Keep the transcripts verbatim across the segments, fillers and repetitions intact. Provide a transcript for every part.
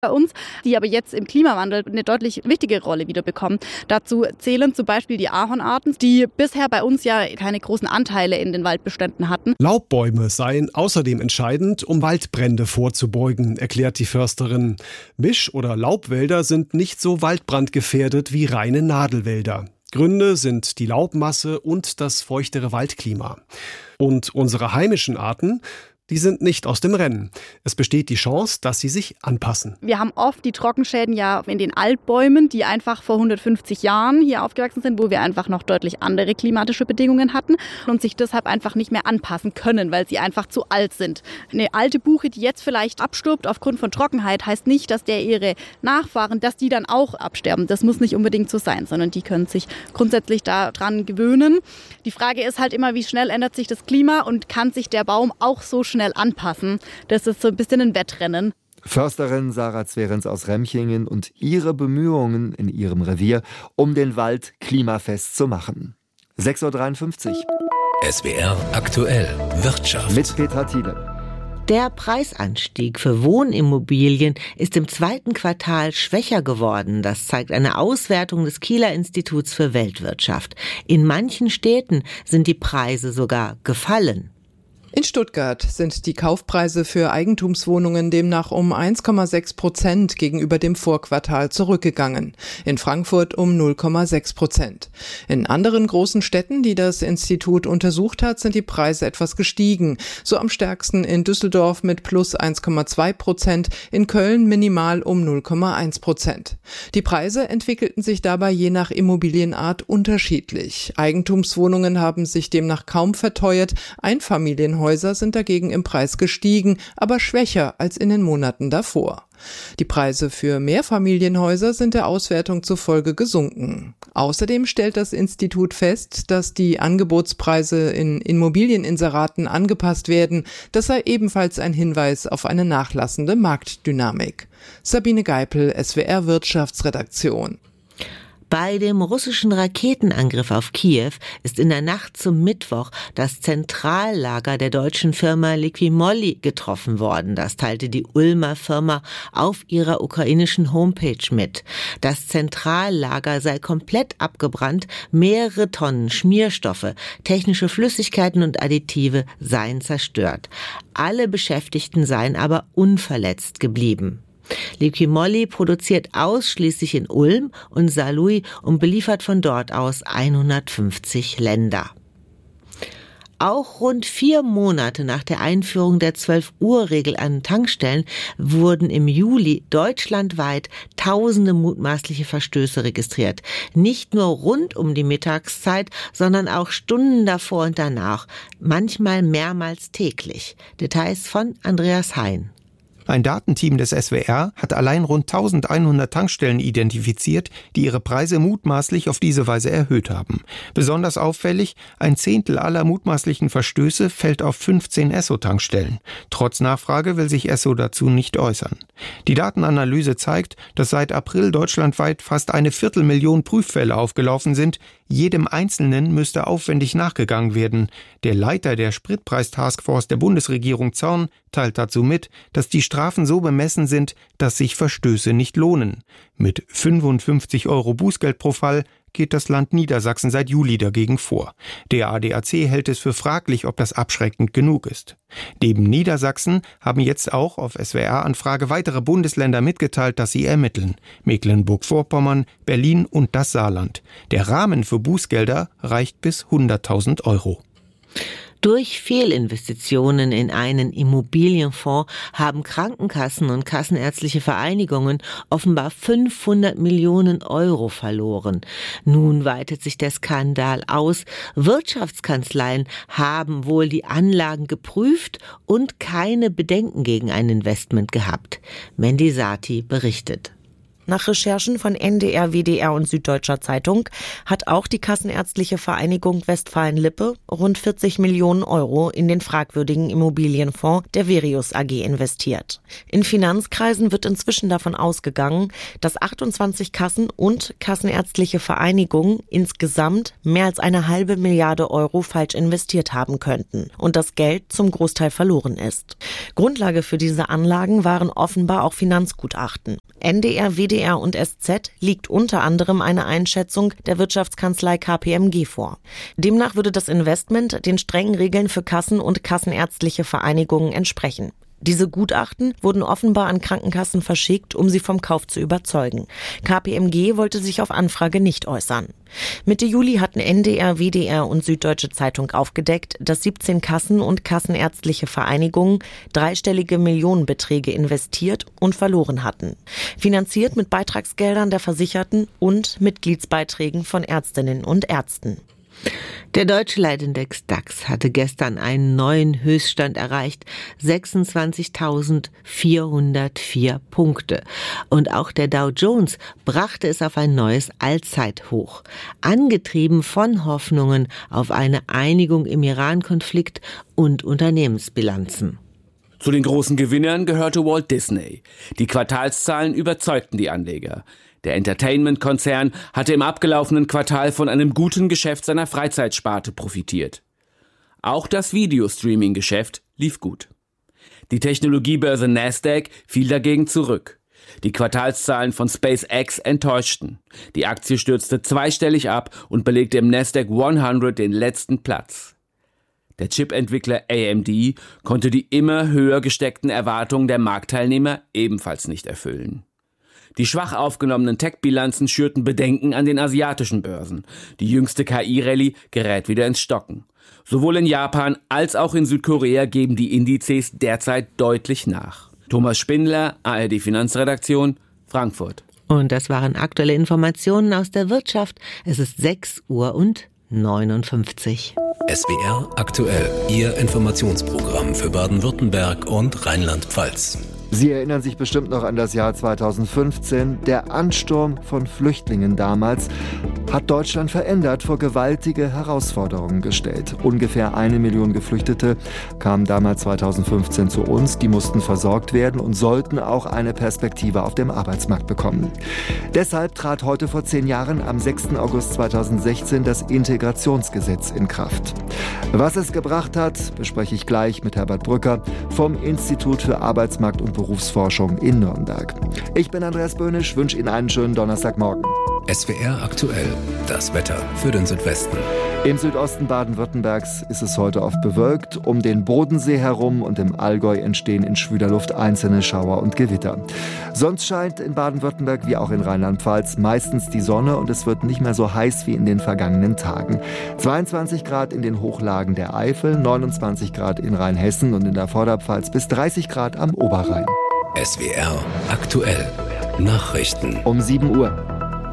bei uns, die aber jetzt im Klimawandel eine deutlich wichtige Rolle wieder bekommen. Dazu zählen zum Beispiel die Ahornarten, die bisher bei uns ja keine großen Anteile in den Waldbeständen hatten. Laubbäume seien außerdem entscheidend, um Waldbrände vorzubeugen, erklärt die Försterin. Misch- oder Laubwälder sind nicht so waldbrandgefährdet wie reine Nadelwälder. Gründe sind die Laubmasse und das feuchtere Waldklima. Und unsere heimischen Arten, die sind nicht aus dem Rennen. Es besteht die Chance, dass sie sich anpassen. Wir haben oft die Trockenschäden ja in den Altbäumen, die einfach vor hundertfünfzig Jahren hier aufgewachsen sind, wo wir einfach noch deutlich andere klimatische Bedingungen hatten und sich deshalb einfach nicht mehr anpassen können, weil sie einfach zu alt sind. Eine alte Buche, die jetzt vielleicht abstirbt aufgrund von Trockenheit, heißt nicht, dass der ihre Nachfahren, dass die dann auch absterben. Das muss nicht unbedingt so sein, sondern die können sich grundsätzlich daran gewöhnen. Die Frage ist halt immer, wie schnell ändert sich das Klima und kann sich der Baum auch so schnell anpassen. Das ist so ein bisschen ein Wettrennen. Försterin Sarah Zwerens aus Remchingen und ihre Bemühungen in ihrem Revier, um den Wald klimafest zu machen. sechs Uhr dreiundfünfzig. S W R aktuell Wirtschaft. Mit Petra Thiele. Der Preisanstieg für Wohnimmobilien ist im zweiten Quartal schwächer geworden. Das zeigt eine Auswertung des Kieler Instituts für Weltwirtschaft. In manchen Städten sind die Preise sogar gefallen. In Stuttgart sind die Kaufpreise für Eigentumswohnungen demnach um eins Komma sechs Prozent gegenüber dem Vorquartal zurückgegangen. In Frankfurt um null Komma sechs Prozent. In anderen großen Städten, die das Institut untersucht hat, sind die Preise etwas gestiegen. So am stärksten in Düsseldorf mit plus eins Komma zwei Prozent, in Köln minimal um null Komma eins Prozent. Die Preise entwickelten sich dabei je nach Immobilienart unterschiedlich. Eigentumswohnungen haben sich demnach kaum verteuert, Einfamilienhäuser Häuser sind dagegen im Preis gestiegen, aber schwächer als in den Monaten davor. Die Preise für Mehrfamilienhäuser sind der Auswertung zufolge gesunken. Außerdem stellt das Institut fest, dass die Angebotspreise in Immobilieninseraten angepasst werden. Das sei ebenfalls ein Hinweis auf eine nachlassende Marktdynamik. Sabine Geipel, S W R Wirtschaftsredaktion. Bei dem russischen Raketenangriff auf Kiew ist in der Nacht zum Mittwoch das Zentrallager der deutschen Firma Liqui-Moly getroffen worden. Das teilte die Ulmer Firma auf ihrer ukrainischen Homepage mit. Das Zentrallager sei komplett abgebrannt, mehrere Tonnen Schmierstoffe, technische Flüssigkeiten und Additive seien zerstört. Alle Beschäftigten seien aber unverletzt geblieben. Liqui-Moly produziert ausschließlich in Ulm und Saarlouis und beliefert von dort aus hundertfünfzig Länder. Auch rund vier Monate nach der Einführung der zwölf-Uhr-Regel an Tankstellen wurden im Juli deutschlandweit tausende mutmaßliche Verstöße registriert. Nicht nur rund um die Mittagszeit, sondern auch Stunden davor und danach, manchmal mehrmals täglich. Details von Andreas Hein. Ein Datenteam des S W R hat allein rund eintausendeinhundert Tankstellen identifiziert, die ihre Preise mutmaßlich auf diese Weise erhöht haben. Besonders auffällig, ein Zehntel aller mutmaßlichen Verstöße fällt auf fünfzehn Esso-Tankstellen. Trotz Nachfrage will sich Esso dazu nicht äußern. Die Datenanalyse zeigt, dass seit April deutschlandweit fast eine Viertelmillion Prüffälle aufgelaufen sind. Jedem Einzelnen müsste aufwendig nachgegangen werden. Der Leiter der Spritpreis-Taskforce der Bundesregierung Zorn teilt dazu mit, dass die Strafen so bemessen sind, dass sich Verstöße nicht lohnen. Mit fünfundfünfzig Euro Bußgeld pro Fall geht das Land Niedersachsen seit Juli dagegen vor. Der A D A C hält es für fraglich, ob das abschreckend genug ist. Neben Niedersachsen haben jetzt auch auf S W R-Anfrage weitere Bundesländer mitgeteilt, dass sie ermitteln. Mecklenburg-Vorpommern, Berlin und das Saarland. Der Rahmen für Bußgelder reicht bis hunderttausend Euro. Durch Fehlinvestitionen in einen Immobilienfonds haben Krankenkassen und kassenärztliche Vereinigungen offenbar fünfhundert Millionen Euro verloren. Nun weitet sich der Skandal aus. Wirtschaftskanzleien haben wohl die Anlagen geprüft und keine Bedenken gegen ein Investment gehabt. Mendy Sati berichtet. Nach Recherchen von N D R, W D R und Süddeutscher Zeitung hat auch die Kassenärztliche Vereinigung Westfalen-Lippe rund vierzig Millionen Euro in den fragwürdigen Immobilienfonds der Verius A G investiert. In Finanzkreisen wird inzwischen davon ausgegangen, dass achtundzwanzig Kassen und Kassenärztliche Vereinigungen insgesamt mehr als eine halbe Milliarde Euro falsch investiert haben könnten und das Geld zum Großteil verloren ist. Grundlage für diese Anlagen waren offenbar auch Finanzgutachten. N D R, W D R und S Z liegt unter anderem eine Einschätzung der Wirtschaftskanzlei K P M G vor. Demnach würde das Investment den strengen Regeln für Kassen und kassenärztliche Vereinigungen entsprechen. Diese Gutachten wurden offenbar an Krankenkassen verschickt, um sie vom Kauf zu überzeugen. K P M G wollte sich auf Anfrage nicht äußern. Mitte Juli hatten N D R, W D R und Süddeutsche Zeitung aufgedeckt, dass siebzehn Kassen und kassenärztliche Vereinigungen dreistellige Millionenbeträge investiert und verloren hatten. Finanziert mit Beitragsgeldern der Versicherten und Mitgliedsbeiträgen von Ärztinnen und Ärzten. Der deutsche Leitindex DAX hatte gestern einen neuen Höchststand erreicht, sechsundzwanzigtausendvierhundertvier Punkte. Und auch der Dow Jones brachte es auf ein neues Allzeithoch, angetrieben von Hoffnungen auf eine Einigung im Iran-Konflikt und Unternehmensbilanzen. Zu den großen Gewinnern gehörte Walt Disney. Die Quartalszahlen überzeugten die Anleger. Der Entertainment-Konzern hatte im abgelaufenen Quartal von einem guten Geschäft seiner Freizeitsparte profitiert. Auch das Videostreaming-Geschäft lief gut. Die Technologiebörse Nasdaq fiel dagegen zurück. Die Quartalszahlen von SpaceX enttäuschten. Die Aktie stürzte zweistellig ab und belegte im Nasdaq hundert den letzten Platz. Der Chipentwickler A M D konnte die immer höher gesteckten Erwartungen der Marktteilnehmer ebenfalls nicht erfüllen. Die schwach aufgenommenen Tech-Bilanzen schürten Bedenken an den asiatischen Börsen. Die jüngste K I-Rallye gerät wieder ins Stocken. Sowohl in Japan als auch in Südkorea geben die Indizes derzeit deutlich nach. Thomas Spindler, A R D Finanzredaktion, Frankfurt. Und das waren aktuelle Informationen aus der Wirtschaft. Es ist sechs Uhr und neunundfünfzig. S W R aktuell, Ihr Informationsprogramm für Baden-Württemberg und Rheinland-Pfalz. Sie erinnern sich bestimmt noch an das Jahr zweitausendfünfzehn. Der Ansturm von Flüchtlingen damals hat Deutschland verändert, vor gewaltige Herausforderungen gestellt. Ungefähr eine Million Geflüchtete kamen damals zweitausendfünfzehn zu uns. Die mussten versorgt werden und sollten auch eine Perspektive auf dem Arbeitsmarkt bekommen. Deshalb trat heute vor zehn Jahren am sechsten August zweitausendsechzehn das Integrationsgesetz in Kraft. Was es gebracht hat, bespreche ich gleich mit Herbert Brücker vom Institut für Arbeitsmarkt und Berufsforschung in Nürnberg. Ich bin Andreas Böhnisch, wünsche Ihnen einen schönen Donnerstagmorgen. S W R aktuell, das Wetter für den Südwesten. Im Südosten Baden-Württembergs ist es heute oft bewölkt. Um den Bodensee herum und im Allgäu entstehen in schwüler Luft einzelne Schauer und Gewitter. Sonst scheint in Baden-Württemberg wie auch in Rheinland-Pfalz meistens die Sonne und es wird nicht mehr so heiß wie in den vergangenen Tagen. zweiundzwanzig Grad in den Hochlagen der Eifel, neunundzwanzig Grad in Rheinhessen und in der Vorderpfalz bis dreißig Grad am Oberrhein. S W R aktuell, Nachrichten um sieben Uhr.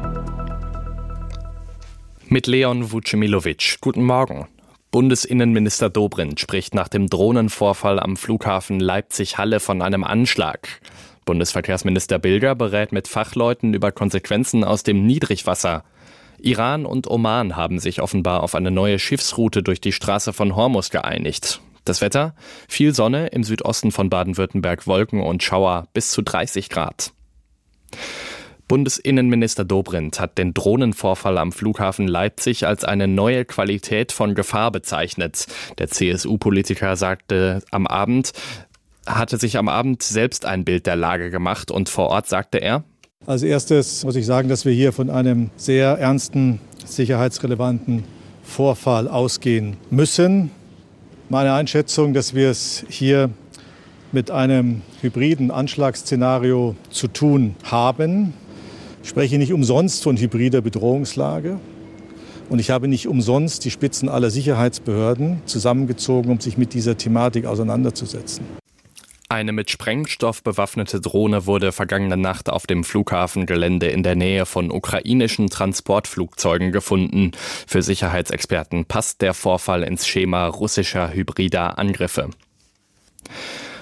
Mit Leon Vucemilovic. Guten Morgen. Bundesinnenminister Dobrindt spricht nach dem Drohnenvorfall am Flughafen Leipzig-Halle von einem Anschlag. Bundesverkehrsminister Bilger berät mit Fachleuten über Konsequenzen aus dem Niedrigwasser. Iran und Oman haben sich offenbar auf eine neue Schiffsroute durch die Straße von Hormuz geeinigt. Das Wetter? Viel Sonne, im Südosten von Baden-Württemberg Wolken und Schauer bis zu dreißig Grad. Bundesinnenminister Dobrindt hat den Drohnenvorfall am Flughafen Leipzig als eine neue Qualität von Gefahr bezeichnet. Der C S U-Politiker sagte am Abend, hatte sich am Abend selbst ein Bild der Lage gemacht und vor Ort sagte er: Als erstes muss ich sagen, dass wir hier von einem sehr ernsten, sicherheitsrelevanten Vorfall ausgehen müssen. Meine Einschätzung, dass wir es hier mit einem hybriden Anschlagsszenario zu tun haben. Ich spreche nicht umsonst von hybrider Bedrohungslage und ich habe nicht umsonst die Spitzen aller Sicherheitsbehörden zusammengezogen, um sich mit dieser Thematik auseinanderzusetzen. Eine mit Sprengstoff bewaffnete Drohne wurde vergangene Nacht auf dem Flughafengelände in der Nähe von ukrainischen Transportflugzeugen gefunden. Für Sicherheitsexperten passt der Vorfall ins Schema russischer hybrider Angriffe.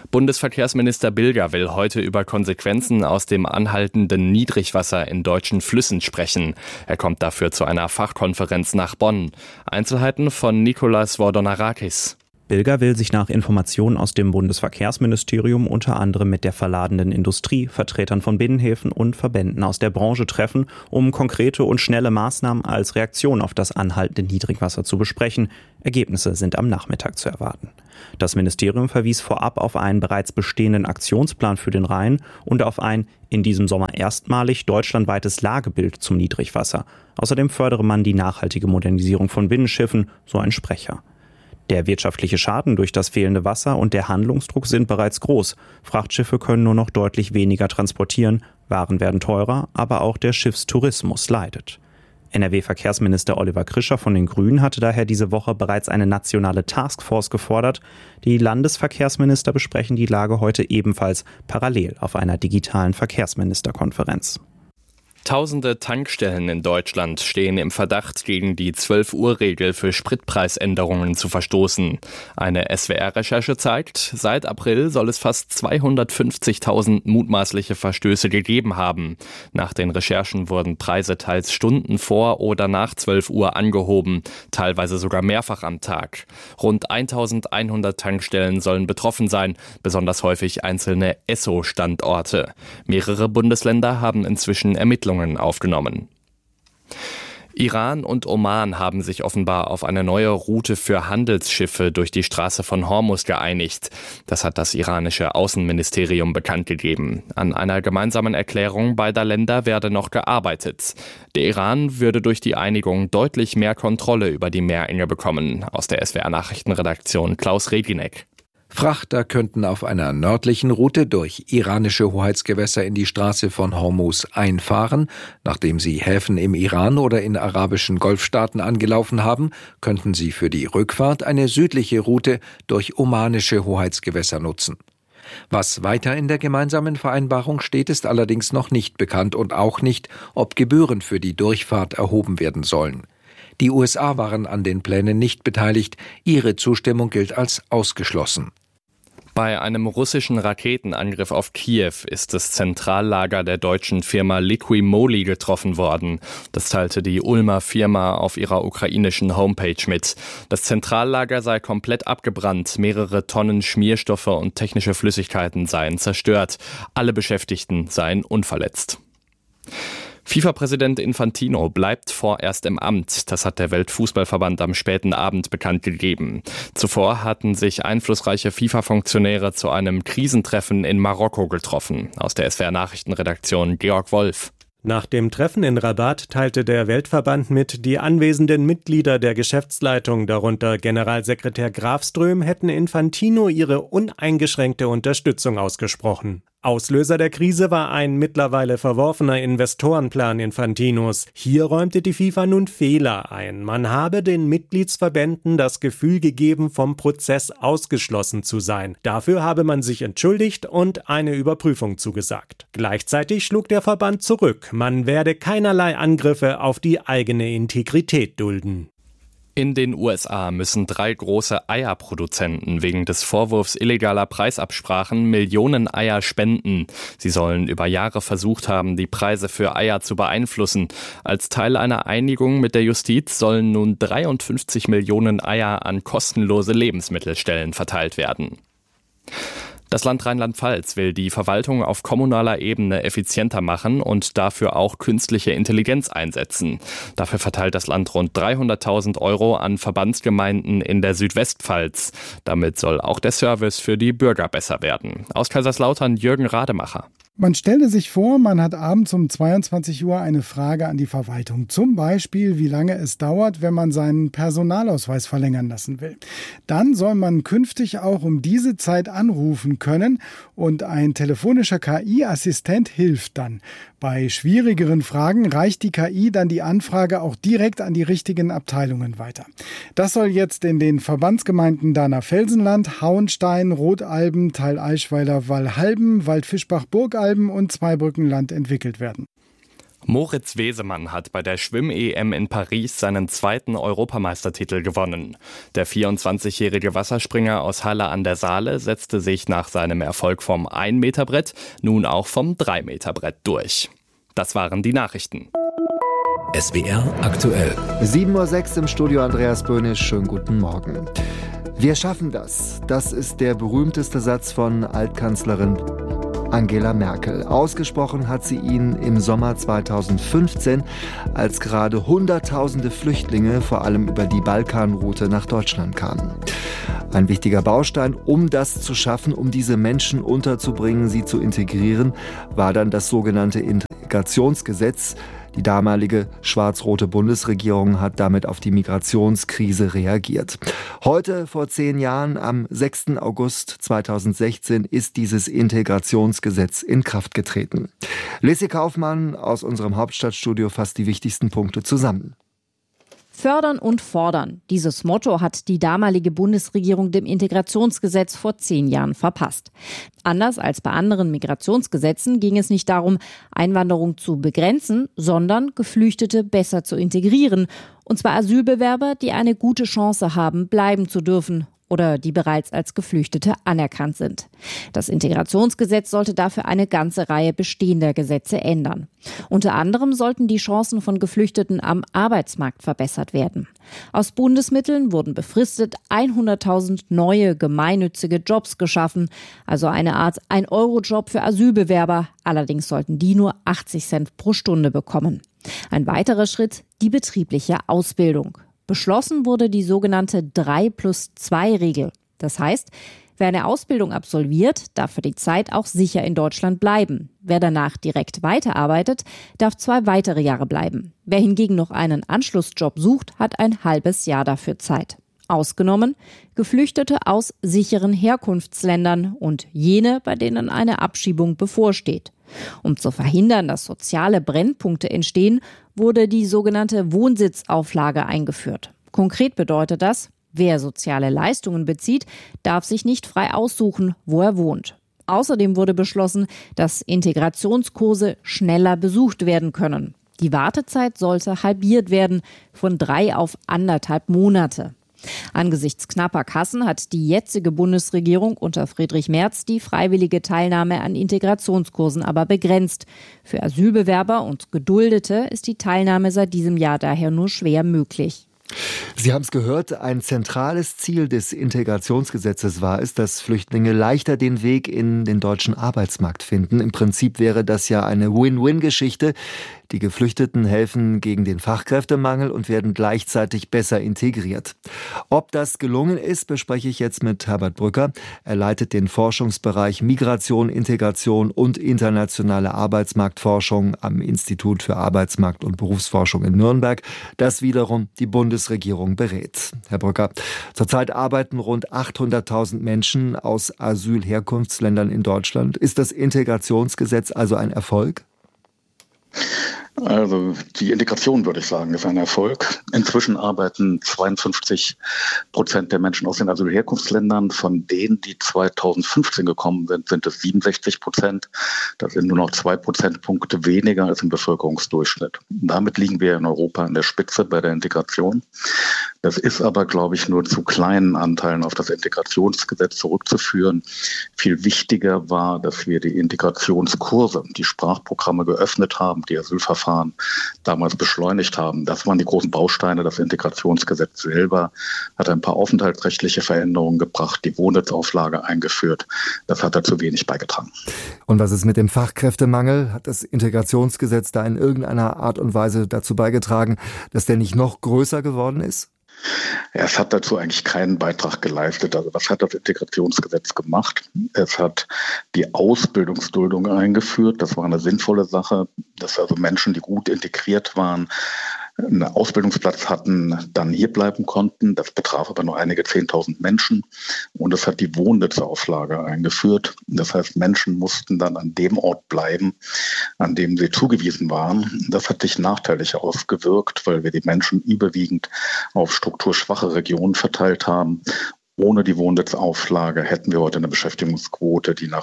Bundesverkehrsminister Bilger will heute über Konsequenzen aus dem anhaltenden Niedrigwasser in deutschen Flüssen sprechen. Er kommt dafür zu einer Fachkonferenz nach Bonn. Einzelheiten von Nikolas Vordonarakis. Bilger will sich nach Informationen aus dem Bundesverkehrsministerium unter anderem mit der verladenen Industrie, Vertretern von Binnenhäfen und Verbänden aus der Branche treffen, um konkrete und schnelle Maßnahmen als Reaktion auf das anhaltende Niedrigwasser zu besprechen. Ergebnisse sind am Nachmittag zu erwarten. Das Ministerium verwies vorab auf einen bereits bestehenden Aktionsplan für den Rhein und auf ein in diesem Sommer erstmalig deutschlandweites Lagebild zum Niedrigwasser. Außerdem fördere man die nachhaltige Modernisierung von Binnenschiffen, so ein Sprecher. Der wirtschaftliche Schaden durch das fehlende Wasser und der Handlungsdruck sind bereits groß. Frachtschiffe können nur noch deutlich weniger transportieren, Waren werden teurer, aber auch der Schiffstourismus leidet. N R W-Verkehrsminister Oliver Krischer von den Grünen hatte daher diese Woche bereits eine nationale Taskforce gefordert. Die Landesverkehrsminister besprechen die Lage heute ebenfalls parallel auf einer digitalen Verkehrsministerkonferenz. Tausende Tankstellen in Deutschland stehen im Verdacht, gegen die zwölf-Uhr-Regel für Spritpreisänderungen zu verstoßen. Eine S W R-Recherche zeigt, seit April soll es fast zweihundertfünfzigtausend mutmaßliche Verstöße gegeben haben. Nach den Recherchen wurden Preise teils Stunden vor oder nach zwölf Uhr angehoben, teilweise sogar mehrfach am Tag. Rund eintausendeinhundert Tankstellen sollen betroffen sein, besonders häufig einzelne Esso-Standorte. Mehrere Bundesländer haben inzwischen Ermittlungen aufgenommen. Iran und Oman haben sich offenbar auf eine neue Route für Handelsschiffe durch die Straße von Hormuz geeinigt. Das hat das iranische Außenministerium bekannt gegeben. An einer gemeinsamen Erklärung beider Länder werde noch gearbeitet. Der Iran würde durch die Einigung deutlich mehr Kontrolle über die Meerenge bekommen. Aus der S W R-Nachrichtenredaktion Klaus Reginek. Frachter könnten auf einer nördlichen Route durch iranische Hoheitsgewässer in die Straße von Hormuz einfahren. Nachdem sie Häfen im Iran oder in arabischen Golfstaaten angelaufen haben, könnten sie für die Rückfahrt eine südliche Route durch omanische Hoheitsgewässer nutzen. Was weiter in der gemeinsamen Vereinbarung steht, ist allerdings noch nicht bekannt und auch nicht, ob Gebühren für die Durchfahrt erhoben werden sollen. Die U S A waren an den Plänen nicht beteiligt, ihre Zustimmung gilt als ausgeschlossen. Bei einem russischen Raketenangriff auf Kiew ist das Zentrallager der deutschen Firma Liqui Moly getroffen worden. Das teilte die Ulmer Firma auf ihrer ukrainischen Homepage mit. Das Zentrallager sei komplett abgebrannt, mehrere Tonnen Schmierstoffe und technische Flüssigkeiten seien zerstört. Alle Beschäftigten seien unverletzt. FIFA-Präsident Infantino bleibt vorerst im Amt. Das hat der Weltfußballverband am späten Abend bekannt gegeben. Zuvor hatten sich einflussreiche FIFA-Funktionäre zu einem Krisentreffen in Marokko getroffen. Aus der S W R-Nachrichtenredaktion Georg Wolf. Nach dem Treffen in Rabat teilte der Weltverband mit, die anwesenden Mitglieder der Geschäftsleitung, darunter Generalsekretär Grafström, hätten Infantino ihre uneingeschränkte Unterstützung ausgesprochen. Auslöser der Krise war ein mittlerweile verworfener Investorenplan Infantinos. Hier räumte die FIFA nun Fehler ein. Man habe den Mitgliedsverbänden das Gefühl gegeben, vom Prozess ausgeschlossen zu sein. Dafür habe man sich entschuldigt und eine Überprüfung zugesagt. Gleichzeitig schlug der Verband zurück. Man werde keinerlei Angriffe auf die eigene Integrität dulden. In den U S A müssen drei große Eierproduzenten wegen des Vorwurfs illegaler Preisabsprachen Millionen Eier spenden. Sie sollen über Jahre versucht haben, die Preise für Eier zu beeinflussen. Als Teil einer Einigung mit der Justiz sollen nun dreiundfünfzig Millionen Eier an kostenlose Lebensmittelstellen verteilt werden. Das Land Rheinland-Pfalz will die Verwaltung auf kommunaler Ebene effizienter machen und dafür auch künstliche Intelligenz einsetzen. Dafür verteilt das Land rund dreihunderttausend Euro an Verbandsgemeinden in der Südwestpfalz. Damit soll auch der Service für die Bürger besser werden. Aus Kaiserslautern Jürgen Rademacher. Man stelle sich vor, man hat abends um zweiundzwanzig Uhr eine Frage an die Verwaltung. Zum Beispiel, wie lange es dauert, wenn man seinen Personalausweis verlängern lassen will. Dann soll man künftig auch um diese Zeit anrufen können und ein telefonischer K I-Assistent hilft dann. Bei schwierigeren Fragen reicht die K I dann die Anfrage auch direkt an die richtigen Abteilungen weiter. Das soll jetzt in den Verbandsgemeinden Dahner-Felsenland, Hauenstein, Rotalben, Teileischweiler, Wallhalben, Waldfischbach, Burgalben und Zweibrückenland entwickelt werden. Moritz Wesemann hat bei der Schwimm-E M in Paris seinen zweiten Europameistertitel gewonnen. Der vierundzwanzigjährige Wasserspringer aus Halle an der Saale setzte sich nach seinem Erfolg vom ein Meter Brett nun auch vom drei Meter Brett durch. Das waren die Nachrichten. S W R aktuell. sieben Uhr sechs im Studio, Andreas Böhnisch. Schönen guten Morgen. Wir schaffen das. Das ist der berühmteste Satz von Altkanzlerin Angela Merkel. Ausgesprochen hat sie ihn im Sommer zweitausendfünfzehn, als gerade Hunderttausende Flüchtlinge vor allem über die Balkanroute nach Deutschland kamen. Ein wichtiger Baustein, um das zu schaffen, um diese Menschen unterzubringen, sie zu integrieren, war dann das sogenannte Integrationsgesetz. Die damalige schwarz-rote Bundesregierung hat damit auf die Migrationskrise reagiert. Heute, vor zehn Jahren, am sechsten August zweitausendsechzehn, ist dieses Integrationsgesetz in Kraft getreten. Lissy Kaufmann aus unserem Hauptstadtstudio fasst die wichtigsten Punkte zusammen. Fördern und fordern. Dieses Motto hat die damalige Bundesregierung dem Integrationsgesetz vor zehn Jahren verpasst. Anders als bei anderen Migrationsgesetzen ging es nicht darum, Einwanderung zu begrenzen, sondern Geflüchtete besser zu integrieren. Und zwar Asylbewerber, die eine gute Chance haben, bleiben zu dürfen oder die bereits als Geflüchtete anerkannt sind. Das Integrationsgesetz sollte dafür eine ganze Reihe bestehender Gesetze ändern. Unter anderem sollten die Chancen von Geflüchteten am Arbeitsmarkt verbessert werden. Aus Bundesmitteln wurden befristet hunderttausend neue gemeinnützige Jobs geschaffen, also eine Art ein-Euro-Job für Asylbewerber. Allerdings sollten die nur achtzig Cent pro Stunde bekommen. Ein weiterer Schritt, die betriebliche Ausbildung. Beschlossen wurde die sogenannte drei plus zwei Regel. Das heißt, wer eine Ausbildung absolviert, darf für die Zeit auch sicher in Deutschland bleiben. Wer danach direkt weiterarbeitet, darf zwei weitere Jahre bleiben. Wer hingegen noch einen Anschlussjob sucht, hat ein halbes Jahr dafür Zeit. Ausgenommen Geflüchtete aus sicheren Herkunftsländern und jene, bei denen eine Abschiebung bevorsteht. Um zu verhindern, dass soziale Brennpunkte entstehen, wurde die sogenannte Wohnsitzauflage eingeführt. Konkret bedeutet das, wer soziale Leistungen bezieht, darf sich nicht frei aussuchen, wo er wohnt. Außerdem wurde beschlossen, dass Integrationskurse schneller besucht werden können. Die Wartezeit sollte halbiert werden, von drei auf anderthalb Monate. Angesichts knapper Kassen hat die jetzige Bundesregierung unter Friedrich Merz die freiwillige Teilnahme an Integrationskursen aber begrenzt. Für Asylbewerber und Geduldete ist die Teilnahme seit diesem Jahr daher nur schwer möglich. Sie haben es gehört, ein zentrales Ziel des Integrationsgesetzes war es, dass Flüchtlinge leichter den Weg in den deutschen Arbeitsmarkt finden. Im Prinzip wäre das ja eine Win-Win-Geschichte. Die Geflüchteten helfen gegen den Fachkräftemangel und werden gleichzeitig besser integriert. Ob das gelungen ist, bespreche ich jetzt mit Herbert Brücker. Er leitet den Forschungsbereich Migration, Integration und internationale Arbeitsmarktforschung am Institut für Arbeitsmarkt- und Berufsforschung in Nürnberg, das wiederum die Bundesregierung berät. Herr Brücker, zurzeit arbeiten rund achthunderttausend Menschen aus Asylherkunftsländern in Deutschland. Ist das Integrationsgesetz also ein Erfolg? Also die Integration, würde ich sagen, ist ein Erfolg. Inzwischen arbeiten zweiundfünfzig Prozent der Menschen aus den Asylherkunftsländern. Von denen, die zweitausendfünfzehn gekommen sind, sind es siebenundsechzig Prozent. Das sind nur noch zwei Prozentpunkte weniger als im Bevölkerungsdurchschnitt. Damit liegen wir in Europa an der Spitze bei der Integration. Das ist aber, glaube ich, nur zu kleinen Anteilen auf das Integrationsgesetz zurückzuführen. Viel wichtiger war, dass wir die Integrationskurse, die Sprachprogramme geöffnet haben, die Asylverfahren damals beschleunigt haben. Das waren die großen Bausteine. Das Integrationsgesetz selber hat ein paar aufenthaltsrechtliche Veränderungen gebracht, die Wohnsitzauflage eingeführt. Das hat dazu wenig beigetragen. Und was ist mit dem Fachkräftemangel? Hat das Integrationsgesetz da in irgendeiner Art und Weise dazu beigetragen, dass der nicht noch größer geworden ist? Es hat dazu eigentlich keinen Beitrag geleistet. Also was hat das Integrationsgesetz gemacht? Es hat die Ausbildungsduldung eingeführt. Das war eine sinnvolle Sache, dass also Menschen, die gut integriert waren, einen Ausbildungsplatz hatten, dann hier bleiben konnten. Das betraf aber nur einige zehntausend Menschen. Und es hat die Wohnsitzauflage eingeführt. Das heißt, Menschen mussten dann an dem Ort bleiben, an dem sie zugewiesen waren. Das hat sich nachteilig ausgewirkt, weil wir die Menschen überwiegend auf strukturschwache Regionen verteilt haben. Ohne die Wohnsitzauflage hätten wir heute eine Beschäftigungsquote, die nach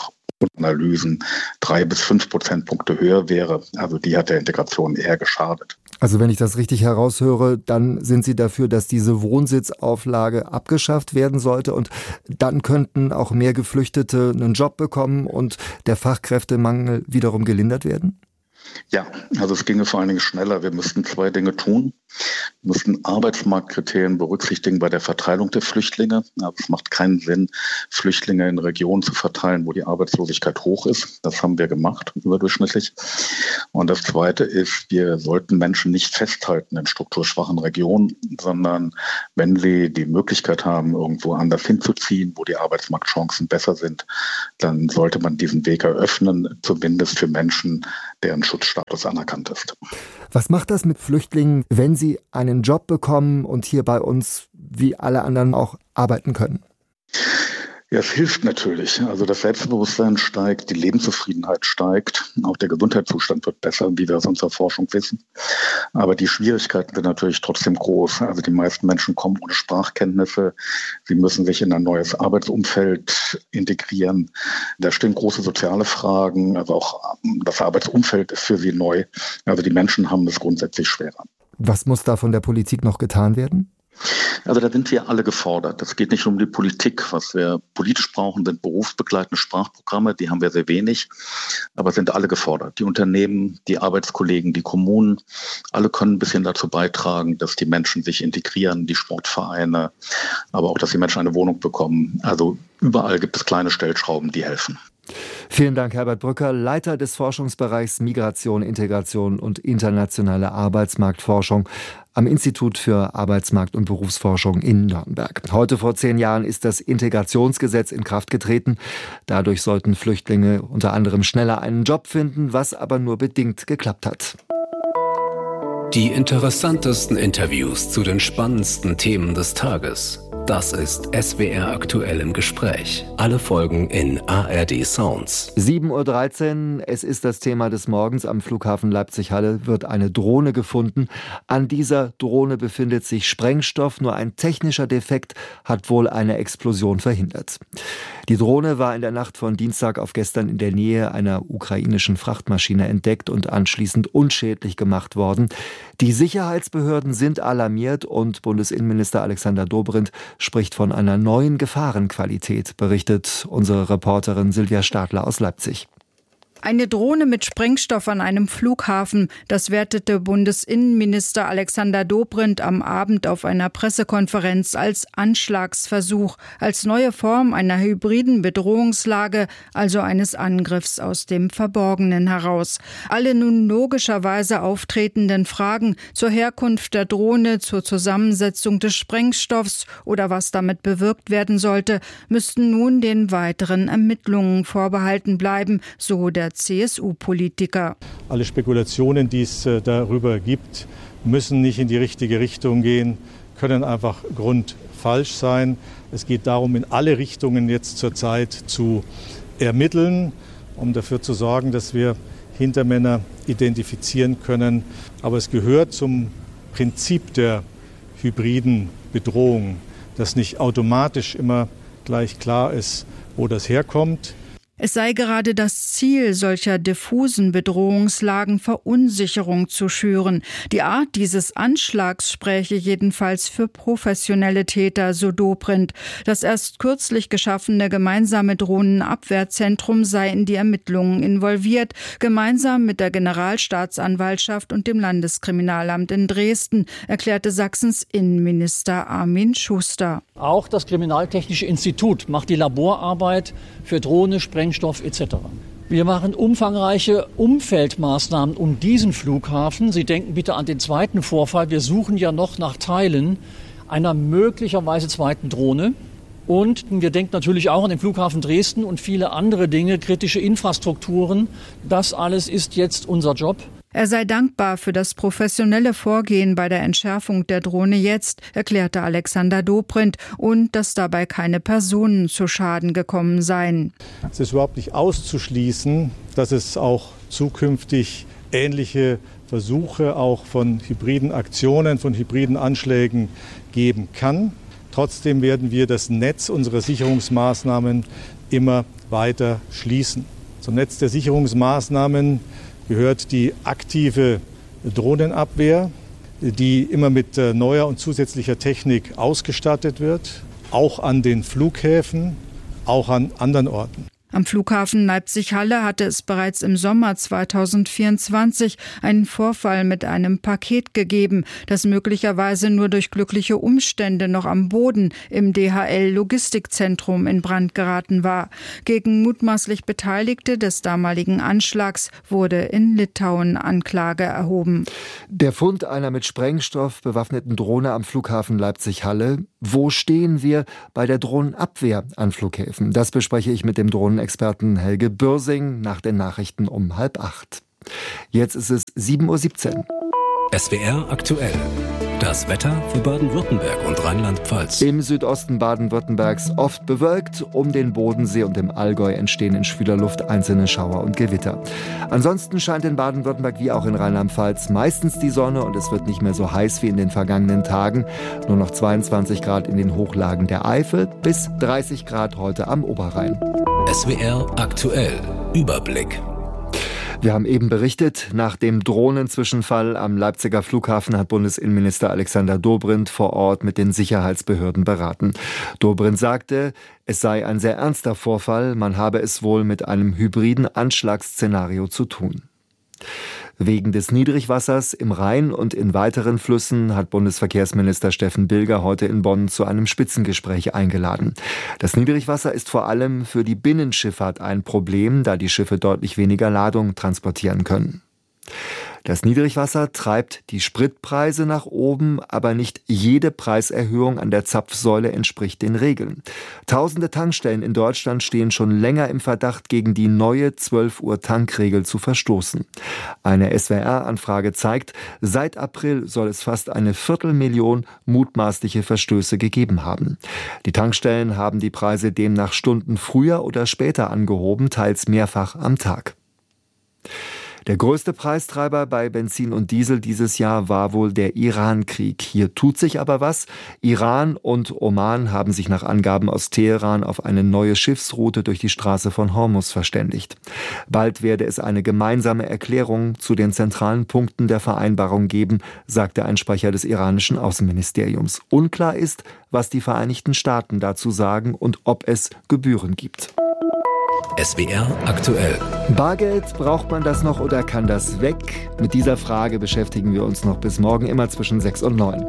und Analysen drei bis fünf Prozentpunkte höher wäre. Also die hat der Integration eher geschadet. Also wenn ich das richtig heraushöre, dann sind Sie dafür, dass diese Wohnsitzauflage abgeschafft werden sollte und dann könnten auch mehr Geflüchtete einen Job bekommen und der Fachkräftemangel wiederum gelindert werden? Ja, also es ginge vor allen Dingen schneller. Wir müssten zwei Dinge tun. Wir müssten Arbeitsmarktkriterien berücksichtigen bei der Verteilung der Flüchtlinge. Also es macht keinen Sinn, Flüchtlinge in Regionen zu verteilen, wo die Arbeitslosigkeit hoch ist. Das haben wir gemacht, überdurchschnittlich. Und das Zweite ist, wir sollten Menschen nicht festhalten in strukturschwachen Regionen, sondern wenn sie die Möglichkeit haben, irgendwo anders hinzuziehen, wo die Arbeitsmarktchancen besser sind, dann sollte man diesen Weg eröffnen, zumindest für Menschen, deren Schutzstatus anerkannt ist. Was macht das mit Flüchtlingen, wenn sie einen Job bekommen und hier bei uns wie alle anderen auch arbeiten können? Ja, es hilft natürlich. Also das Selbstbewusstsein steigt, die Lebenszufriedenheit steigt, auch der Gesundheitszustand wird besser, wie wir aus unserer Forschung wissen. Aber die Schwierigkeiten sind natürlich trotzdem groß. Also die meisten Menschen kommen ohne Sprachkenntnisse. Sie müssen sich in ein neues Arbeitsumfeld integrieren. Da stehen große soziale Fragen. Also auch das Arbeitsumfeld ist für sie neu. Also die Menschen haben es grundsätzlich schwerer. Was muss da von der Politik noch getan werden? Also da sind wir alle gefordert. Es geht nicht um die Politik. Was wir politisch brauchen, sind berufsbegleitende Sprachprogramme. Die haben wir sehr wenig, aber sind alle gefordert. Die Unternehmen, die Arbeitskollegen, die Kommunen, alle können ein bisschen dazu beitragen, dass die Menschen sich integrieren, die Sportvereine, aber auch, dass die Menschen eine Wohnung bekommen. Also überall gibt es kleine Stellschrauben, die helfen. Vielen Dank, Herbert Brücker, Leiter des Forschungsbereichs Migration, Integration und internationale Arbeitsmarktforschung am Institut für Arbeitsmarkt- und Berufsforschung in Nürnberg. Heute vor zehn Jahren ist das Integrationsgesetz in Kraft getreten. Dadurch sollten Flüchtlinge unter anderem schneller einen Job finden, was aber nur bedingt geklappt hat. Die interessantesten Interviews zu den spannendsten Themen des Tages. Das ist S W R aktuell im Gespräch. Alle Folgen in A R D Sounds. sieben Uhr dreizehn, es ist das Thema des Morgens. Am Flughafen Leipzig-Halle wird eine Drohne gefunden. An dieser Drohne befindet sich Sprengstoff. Nur ein technischer Defekt hat wohl eine Explosion verhindert. Die Drohne war in der Nacht von Dienstag auf gestern in der Nähe einer ukrainischen Frachtmaschine entdeckt und anschließend unschädlich gemacht worden. Die Sicherheitsbehörden sind alarmiert und Bundesinnenminister Alexander Dobrindt spricht von einer neuen Gefahrenqualität, berichtet unsere Reporterin Silvia Stadler aus Leipzig. Eine Drohne mit Sprengstoff an einem Flughafen, das wertete Bundesinnenminister Alexander Dobrindt am Abend auf einer Pressekonferenz als Anschlagsversuch, als neue Form einer hybriden Bedrohungslage, also eines Angriffs aus dem Verborgenen heraus. Alle nun logischerweise auftretenden Fragen zur Herkunft der Drohne, zur Zusammensetzung des Sprengstoffs oder was damit bewirkt werden sollte, müssten nun den weiteren Ermittlungen vorbehalten bleiben, so der C S U-Politiker. Alle Spekulationen, die es darüber gibt, müssen nicht in die richtige Richtung gehen, können einfach grundfalsch sein. Es geht darum, in alle Richtungen jetzt zurzeit zu ermitteln, um dafür zu sorgen, dass wir Hintermänner identifizieren können. Aber es gehört zum Prinzip der hybriden Bedrohung, dass nicht automatisch immer gleich klar ist, wo das herkommt. Es sei gerade das Ziel solcher diffusen Bedrohungslagen, Verunsicherung zu schüren. Die Art dieses Anschlags spräche jedenfalls für professionelle Täter, so Dobrindt. Das erst kürzlich geschaffene gemeinsame Drohnenabwehrzentrum sei in die Ermittlungen involviert, gemeinsam mit der Generalstaatsanwaltschaft und dem Landeskriminalamt in Dresden, erklärte Sachsens Innenminister Armin Schuster. Auch das Kriminaltechnische Institut macht die Laborarbeit für Drohne, Sprengstoff et cetera. Wir machen umfangreiche Umfeldmaßnahmen um diesen Flughafen. Sie denken bitte an den zweiten Vorfall. Wir suchen ja noch nach Teilen einer möglicherweise zweiten Drohne. Und wir denken natürlich auch an den Flughafen Dresden und viele andere Dinge, kritische Infrastrukturen. Das alles ist jetzt unser Job. Er sei dankbar für das professionelle Vorgehen bei der Entschärfung der Drohne jetzt, erklärte Alexander Dobrindt, und dass dabei keine Personen zu Schaden gekommen seien. Es ist überhaupt nicht auszuschließen, dass es auch zukünftig ähnliche Versuche auch von hybriden Aktionen, von hybriden Anschlägen geben kann. Trotzdem werden wir das Netz unserer Sicherungsmaßnahmen immer weiter schließen. Zum Netz der Sicherungsmaßnahmen gehört die aktive Drohnenabwehr, die immer mit neuer und zusätzlicher Technik ausgestattet wird, auch an den Flughäfen, auch an anderen Orten. Am Flughafen Leipzig-Halle hatte es bereits im Sommer zweitausendvierundzwanzig einen Vorfall mit einem Paket gegeben, das möglicherweise nur durch glückliche Umstände noch am Boden im D H L-Logistikzentrum in Brand geraten war. Gegen mutmaßlich Beteiligte des damaligen Anschlags wurde in Litauen Anklage erhoben. Der Fund einer mit Sprengstoff bewaffneten Drohne am Flughafen Leipzig-Halle. Wo stehen wir bei der Drohnenabwehr an Flughäfen? Das bespreche ich mit dem Drohnenexperten Helge Bürsing nach den Nachrichten um halb acht. Jetzt ist es sieben Uhr siebzehn. S W R aktuell. Das Wetter für Baden-Württemberg und Rheinland-Pfalz. Im Südosten Baden-Württembergs oft bewölkt, um den Bodensee und im Allgäu entstehen in schwüler Luft einzelne Schauer und Gewitter. Ansonsten scheint in Baden-Württemberg wie auch in Rheinland-Pfalz meistens die Sonne und es wird nicht mehr so heiß wie in den vergangenen Tagen. Nur noch zweiundzwanzig Grad in den Hochlagen der Eifel bis dreißig Grad heute am Oberrhein. S W R aktuell. Überblick. Wir haben eben berichtet, nach dem Drohnenzwischenfall am Leipziger Flughafen hat Bundesinnenminister Alexander Dobrindt vor Ort mit den Sicherheitsbehörden beraten. Dobrindt sagte, es sei ein sehr ernster Vorfall, man habe es wohl mit einem hybriden Anschlagsszenario zu tun. Wegen des Niedrigwassers im Rhein und in weiteren Flüssen hat Bundesverkehrsminister Steffen Bilger heute in Bonn zu einem Spitzengespräch eingeladen. Das Niedrigwasser ist vor allem für die Binnenschifffahrt ein Problem, da die Schiffe deutlich weniger Ladung transportieren können. Das Niedrigwasser treibt die Spritpreise nach oben, aber nicht jede Preiserhöhung an der Zapfsäule entspricht den Regeln. Tausende Tankstellen in Deutschland stehen schon länger im Verdacht, gegen die neue zwölf Uhr Tankregel zu verstoßen. Eine S W R-Anfrage zeigt, seit April soll es fast eine Viertelmillion mutmaßliche Verstöße gegeben haben. Die Tankstellen haben die Preise demnach Stunden früher oder später angehoben, teils mehrfach am Tag. Der größte Preistreiber bei Benzin und Diesel dieses Jahr war wohl der Iran-Krieg. Hier tut sich aber was. Iran und Oman haben sich nach Angaben aus Teheran auf eine neue Schiffsroute durch die Straße von Hormuz verständigt. Bald werde es eine gemeinsame Erklärung zu den zentralen Punkten der Vereinbarung geben, sagte ein Sprecher des iranischen Außenministeriums. Unklar ist, was die Vereinigten Staaten dazu sagen und ob es Gebühren gibt. S W R aktuell. Bargeld, braucht man das noch oder kann das weg? Mit dieser Frage beschäftigen wir uns noch bis morgen, immer zwischen sechs und neun.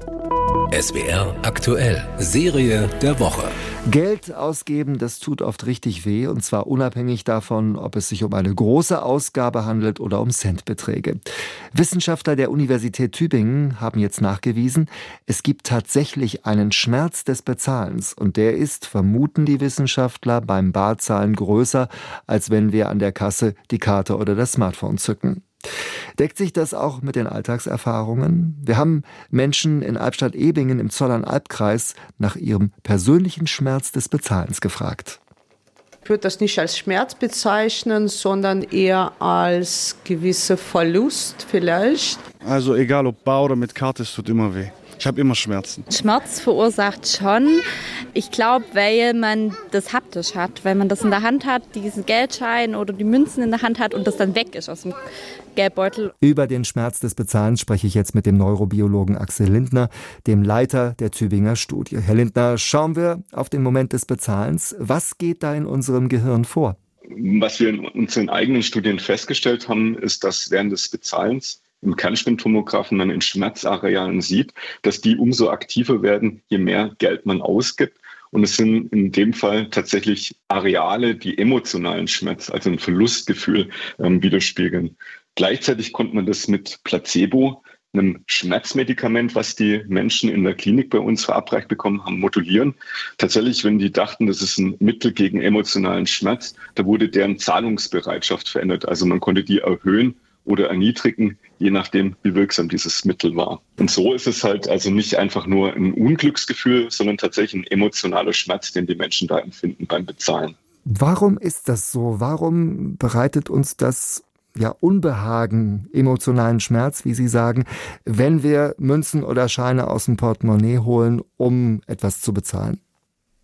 S W R aktuell. Serie der Woche. Geld ausgeben, das tut oft richtig weh, und zwar unabhängig davon, ob es sich um eine große Ausgabe handelt oder um Centbeträge. Wissenschaftler der Universität Tübingen haben jetzt nachgewiesen, es gibt tatsächlich einen Schmerz des Bezahlens und der ist, vermuten die Wissenschaftler, beim Barzahlen größer, als wenn wir an der Kasse die Karte oder das Smartphone zücken. Deckt sich das auch mit den Alltagserfahrungen? Wir haben Menschen in Albstadt-Ebingen im Zollern-Albkreis nach ihrem persönlichen Schmerz des Bezahlens gefragt. Ich würde das nicht als Schmerz bezeichnen, sondern eher als gewisser Verlust vielleicht. Also egal ob bar oder mit Karte, es tut immer weh. Ich habe immer Schmerzen. Schmerz verursacht schon. Ich glaube, weil man das haptisch hat, weil man das in der Hand hat, diesen Geldschein oder die Münzen in der Hand hat und das dann weg ist aus dem Geldbeutel. Über den Schmerz des Bezahlens spreche ich jetzt mit dem Neurobiologen Axel Lindner, dem Leiter der Tübinger Studie. Herr Lindner, schauen wir auf den Moment des Bezahlens. Was geht da in unserem Gehirn vor? Was wir in unseren eigenen Studien festgestellt haben, ist, dass während des Bezahlens im Kernspintomographen man in Schmerzarealen sieht, dass die umso aktiver werden, je mehr Geld man ausgibt. Und es sind in dem Fall tatsächlich Areale, die emotionalen Schmerz, also ein Verlustgefühl, ähm, widerspiegeln. Gleichzeitig konnte man das mit Placebo, einem Schmerzmedikament, was die Menschen in der Klinik bei uns verabreicht bekommen haben, modulieren. Tatsächlich, wenn die dachten, das ist ein Mittel gegen emotionalen Schmerz, da wurde deren Zahlungsbereitschaft verändert. Also man konnte die erhöhen oder erniedrigen, je nachdem, wie wirksam dieses Mittel war. Und so ist es halt also nicht einfach nur ein Unglücksgefühl, sondern tatsächlich ein emotionaler Schmerz, den die Menschen da empfinden beim Bezahlen. Warum ist das so? Warum bereitet uns das ja Unbehagen, emotionalen Schmerz, wie Sie sagen, wenn wir Münzen oder Scheine aus dem Portemonnaie holen, um etwas zu bezahlen?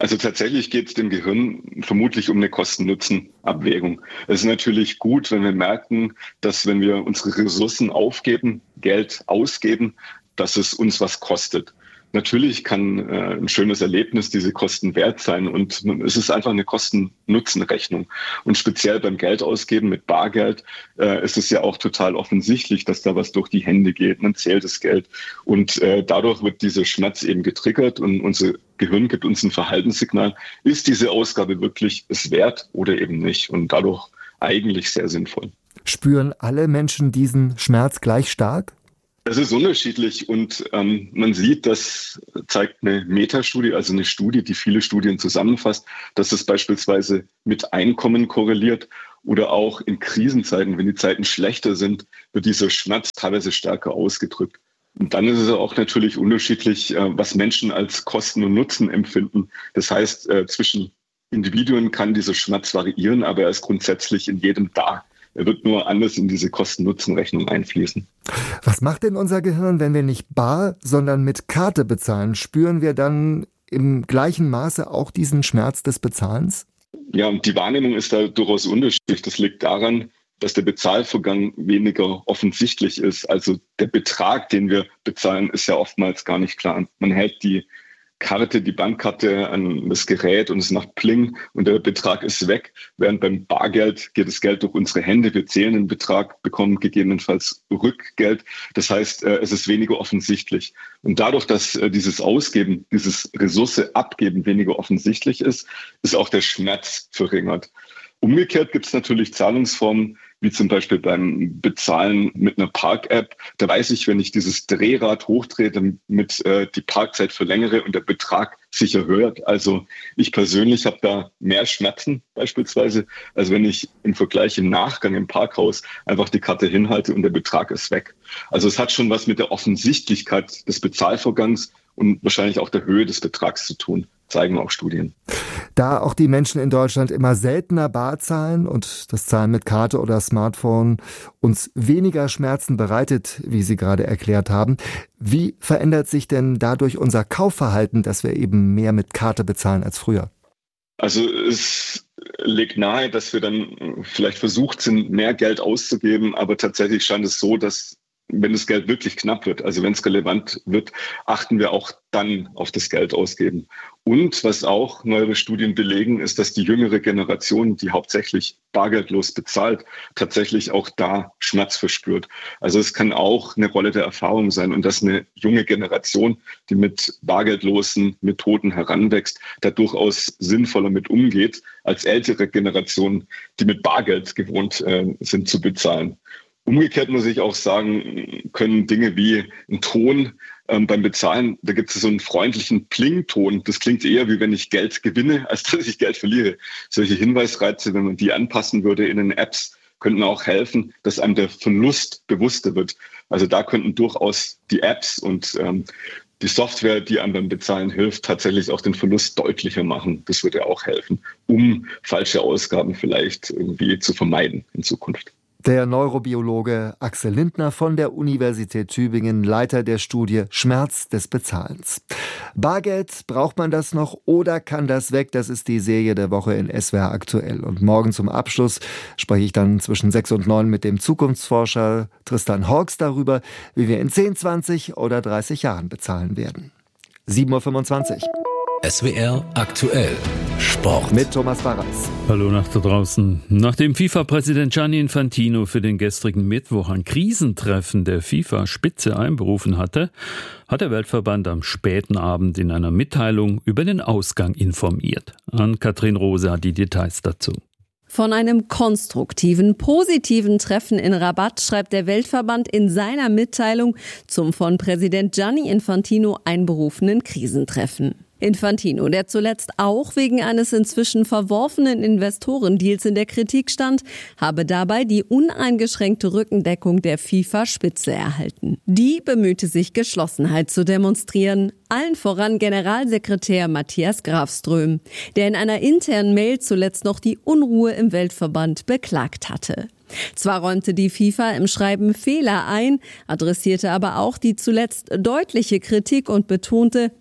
Also tatsächlich geht es dem Gehirn vermutlich um eine Kosten-Nutzen-Abwägung. Es ist natürlich gut, wenn wir merken, dass wenn wir unsere Ressourcen aufgeben, Geld ausgeben, dass es uns was kostet. Natürlich kann äh, ein schönes Erlebnis diese Kosten wert sein und es ist einfach eine Kosten-Nutzen-Rechnung. Und speziell beim Geld ausgeben mit Bargeld äh, ist es ja auch total offensichtlich, dass da was durch die Hände geht. Man zählt das Geld und äh, dadurch wird dieser Schmerz eben getriggert und unser Gehirn gibt uns ein Verhaltenssignal. Ist diese Ausgabe wirklich es wert oder eben nicht? Und dadurch eigentlich sehr sinnvoll. Spüren alle Menschen diesen Schmerz gleich stark? Es ist unterschiedlich und ähm, man sieht, das zeigt eine Metastudie, also eine Studie, die viele Studien zusammenfasst, dass es beispielsweise mit Einkommen korreliert oder auch in Krisenzeiten, wenn die Zeiten schlechter sind, wird dieser Schmerz teilweise stärker ausgedrückt. Und dann ist es auch natürlich unterschiedlich, äh, was Menschen als Kosten und Nutzen empfinden. Das heißt, äh, zwischen Individuen kann dieser Schmerz variieren, aber er ist grundsätzlich in jedem da. Er wird nur anders in diese Kosten-Nutzen-Rechnung einfließen. Was macht denn unser Gehirn, wenn wir nicht bar, sondern mit Karte bezahlen? Spüren wir dann im gleichen Maße auch diesen Schmerz des Bezahlens? Ja, und die Wahrnehmung ist da durchaus unterschiedlich. Das liegt daran, dass der Bezahlvorgang weniger offensichtlich ist. Also der Betrag, den wir bezahlen, ist ja oftmals gar nicht klar. Man hält die Karte, die Bankkarte an das Gerät und es macht Pling und der Betrag ist weg. Während beim Bargeld geht das Geld durch unsere Hände. Wir zählen den Betrag, bekommen gegebenenfalls Rückgeld. Das heißt, es ist weniger offensichtlich. Und dadurch, dass dieses Ausgeben, dieses Ressource abgeben weniger offensichtlich ist, ist auch der Schmerz verringert. Umgekehrt gibt es natürlich Zahlungsformen, wie zum Beispiel beim Bezahlen mit einer Park-App. Da weiß ich, wenn ich dieses Drehrad hochdrehe, damit äh, die Parkzeit verlängere und der Betrag sich erhöht. Also ich persönlich habe da mehr Schmerzen beispielsweise, als wenn ich im Vergleich im Nachgang im Parkhaus einfach die Karte hinhalte und der Betrag ist weg. Also es hat schon was mit der Offensichtlichkeit des Bezahlvorgangs und wahrscheinlich auch der Höhe des Betrags zu tun, zeigen auch Studien. Da auch die Menschen in Deutschland immer seltener bar zahlen und das Zahlen mit Karte oder Smartphone uns weniger Schmerzen bereitet, wie Sie gerade erklärt haben, wie verändert sich denn dadurch unser Kaufverhalten, dass wir eben mehr mit Karte bezahlen als früher? Also es legt nahe, dass wir dann vielleicht versucht sind, mehr Geld auszugeben, aber tatsächlich scheint es so, dass wenn das Geld wirklich knapp wird, also wenn es relevant wird, achten wir auch dann auf das Geld ausgeben. Und was auch neuere Studien belegen, ist, dass die jüngere Generation, die hauptsächlich bargeldlos bezahlt, tatsächlich auch da Schmerz verspürt. Also es kann auch eine Rolle der Erfahrung sein und dass eine junge Generation, die mit bargeldlosen Methoden heranwächst, da durchaus sinnvoller mit umgeht, als ältere Generationen, die mit Bargeld gewohnt äh, sind zu bezahlen. Umgekehrt muss ich auch sagen, können Dinge wie ein Ton ähm, beim Bezahlen, da gibt es so einen freundlichen Pling-Ton. Das klingt eher wie wenn ich Geld gewinne, als dass ich Geld verliere. Solche Hinweisreize, wenn man die anpassen würde in den Apps, könnten auch helfen, dass einem der Verlust bewusster wird. Also da könnten durchaus die Apps und ähm, die Software, die einem beim Bezahlen hilft, tatsächlich auch den Verlust deutlicher machen. Das würde auch helfen, um falsche Ausgaben vielleicht irgendwie zu vermeiden in Zukunft. Der Neurobiologe Axel Lindner von der Universität Tübingen, Leiter der Studie Schmerz des Bezahlens. Bargeld, braucht man das noch oder kann das weg? Das ist die Serie der Woche in S W R aktuell. Und morgen zum Abschluss spreche ich dann zwischen sechs und neun mit dem Zukunftsforscher Tristan Hawks darüber, wie wir in zehn, zwanzig oder dreißig Jahren bezahlen werden. sieben Uhr fünfundzwanzig. S W R aktuell Sport mit Thomas Barras. Hallo nach da draußen. Nachdem FIFA-Präsident Gianni Infantino für den gestrigen Mittwoch ein Krisentreffen der FIFA-Spitze einberufen hatte, hat der Weltverband am späten Abend in einer Mitteilung über den Ausgang informiert. Ann-Kathrin Rose hat die Details dazu. Von einem konstruktiven, positiven Treffen in Rabat schreibt der Weltverband in seiner Mitteilung zum von Präsident Gianni Infantino einberufenen Krisentreffen. Infantino, der zuletzt auch wegen eines inzwischen verworfenen Investorendeals in der Kritik stand, habe dabei die uneingeschränkte Rückendeckung der FIFA-Spitze erhalten. Die bemühte sich, Geschlossenheit zu demonstrieren, allen voran Generalsekretär Matthias Grafström, der in einer internen Mail zuletzt noch die Unruhe im Weltverband beklagt hatte. Zwar räumte die FIFA im Schreiben Fehler ein, adressierte aber auch die zuletzt deutliche Kritik und betonte,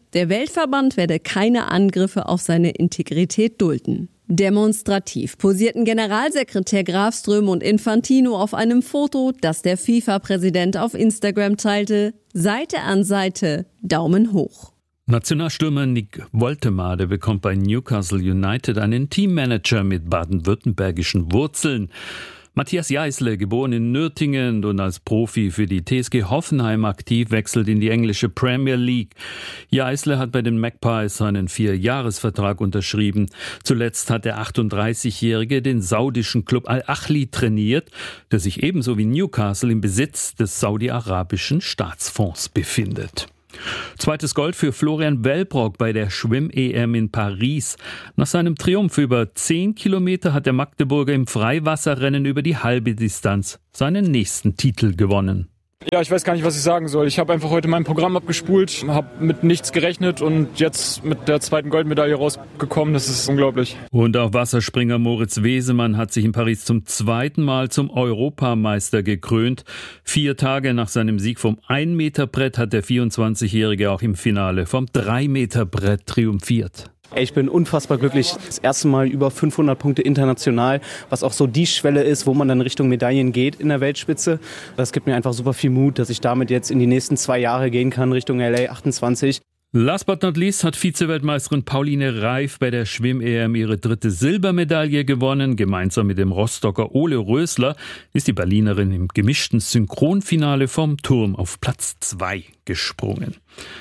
Der Weltverband werde keine Angriffe auf seine Integrität dulden. Demonstrativ posierten Generalsekretär Grafström und Infantino auf einem Foto, das der FIFA-Präsident auf Instagram teilte. Seite an Seite, Daumen hoch. Nationalstürmer Nick Woltemade bekommt bei Newcastle United einen Teammanager mit baden-württembergischen Wurzeln. Matthias Jeißle, geboren in Nürtingen und als Profi für die T S G Hoffenheim aktiv, wechselt in die englische Premier League. Jeißle hat bei den Magpies einen Vierjahresvertrag unterschrieben. Zuletzt hat der achtunddreißigjährige den saudischen Club Al-Ahli trainiert, der sich ebenso wie Newcastle im Besitz des saudi-arabischen Staatsfonds befindet. Zweites Gold für Florian Wellbrock bei der Schwimm-E M in Paris. Nach seinem Triumph über zehn Kilometer hat der Magdeburger im Freiwasserrennen über die halbe Distanz seinen nächsten Titel gewonnen. Ja, ich weiß gar nicht, was ich sagen soll. Ich habe einfach heute mein Programm abgespult, habe mit nichts gerechnet und jetzt mit der zweiten Goldmedaille rausgekommen. Das ist unglaublich. Und auch Wasserspringer Moritz Wesemann hat sich in Paris zum zweiten Mal zum Europameister gekrönt. Vier Tage nach seinem Sieg vom ein-Meter-Brett hat der vierundzwanzigjährige auch im Finale vom drei-Meter-Brett triumphiert. Ich bin unfassbar glücklich. Das erste Mal über fünfhundert Punkte international, was auch so die Schwelle ist, wo man dann Richtung Medaillen geht in der Weltspitze. Das gibt mir einfach super viel Mut, dass ich damit jetzt in die nächsten zwei Jahre gehen kann, Richtung L A achtundzwanzig. Last but not least hat Vize-Weltmeisterin Pauline Reif bei der Schwimm-E M ihre dritte Silbermedaille gewonnen. Gemeinsam mit dem Rostocker Ole Rösler ist die Berlinerin im gemischten Synchronfinale vom Turm auf Platz zwei gesprungen.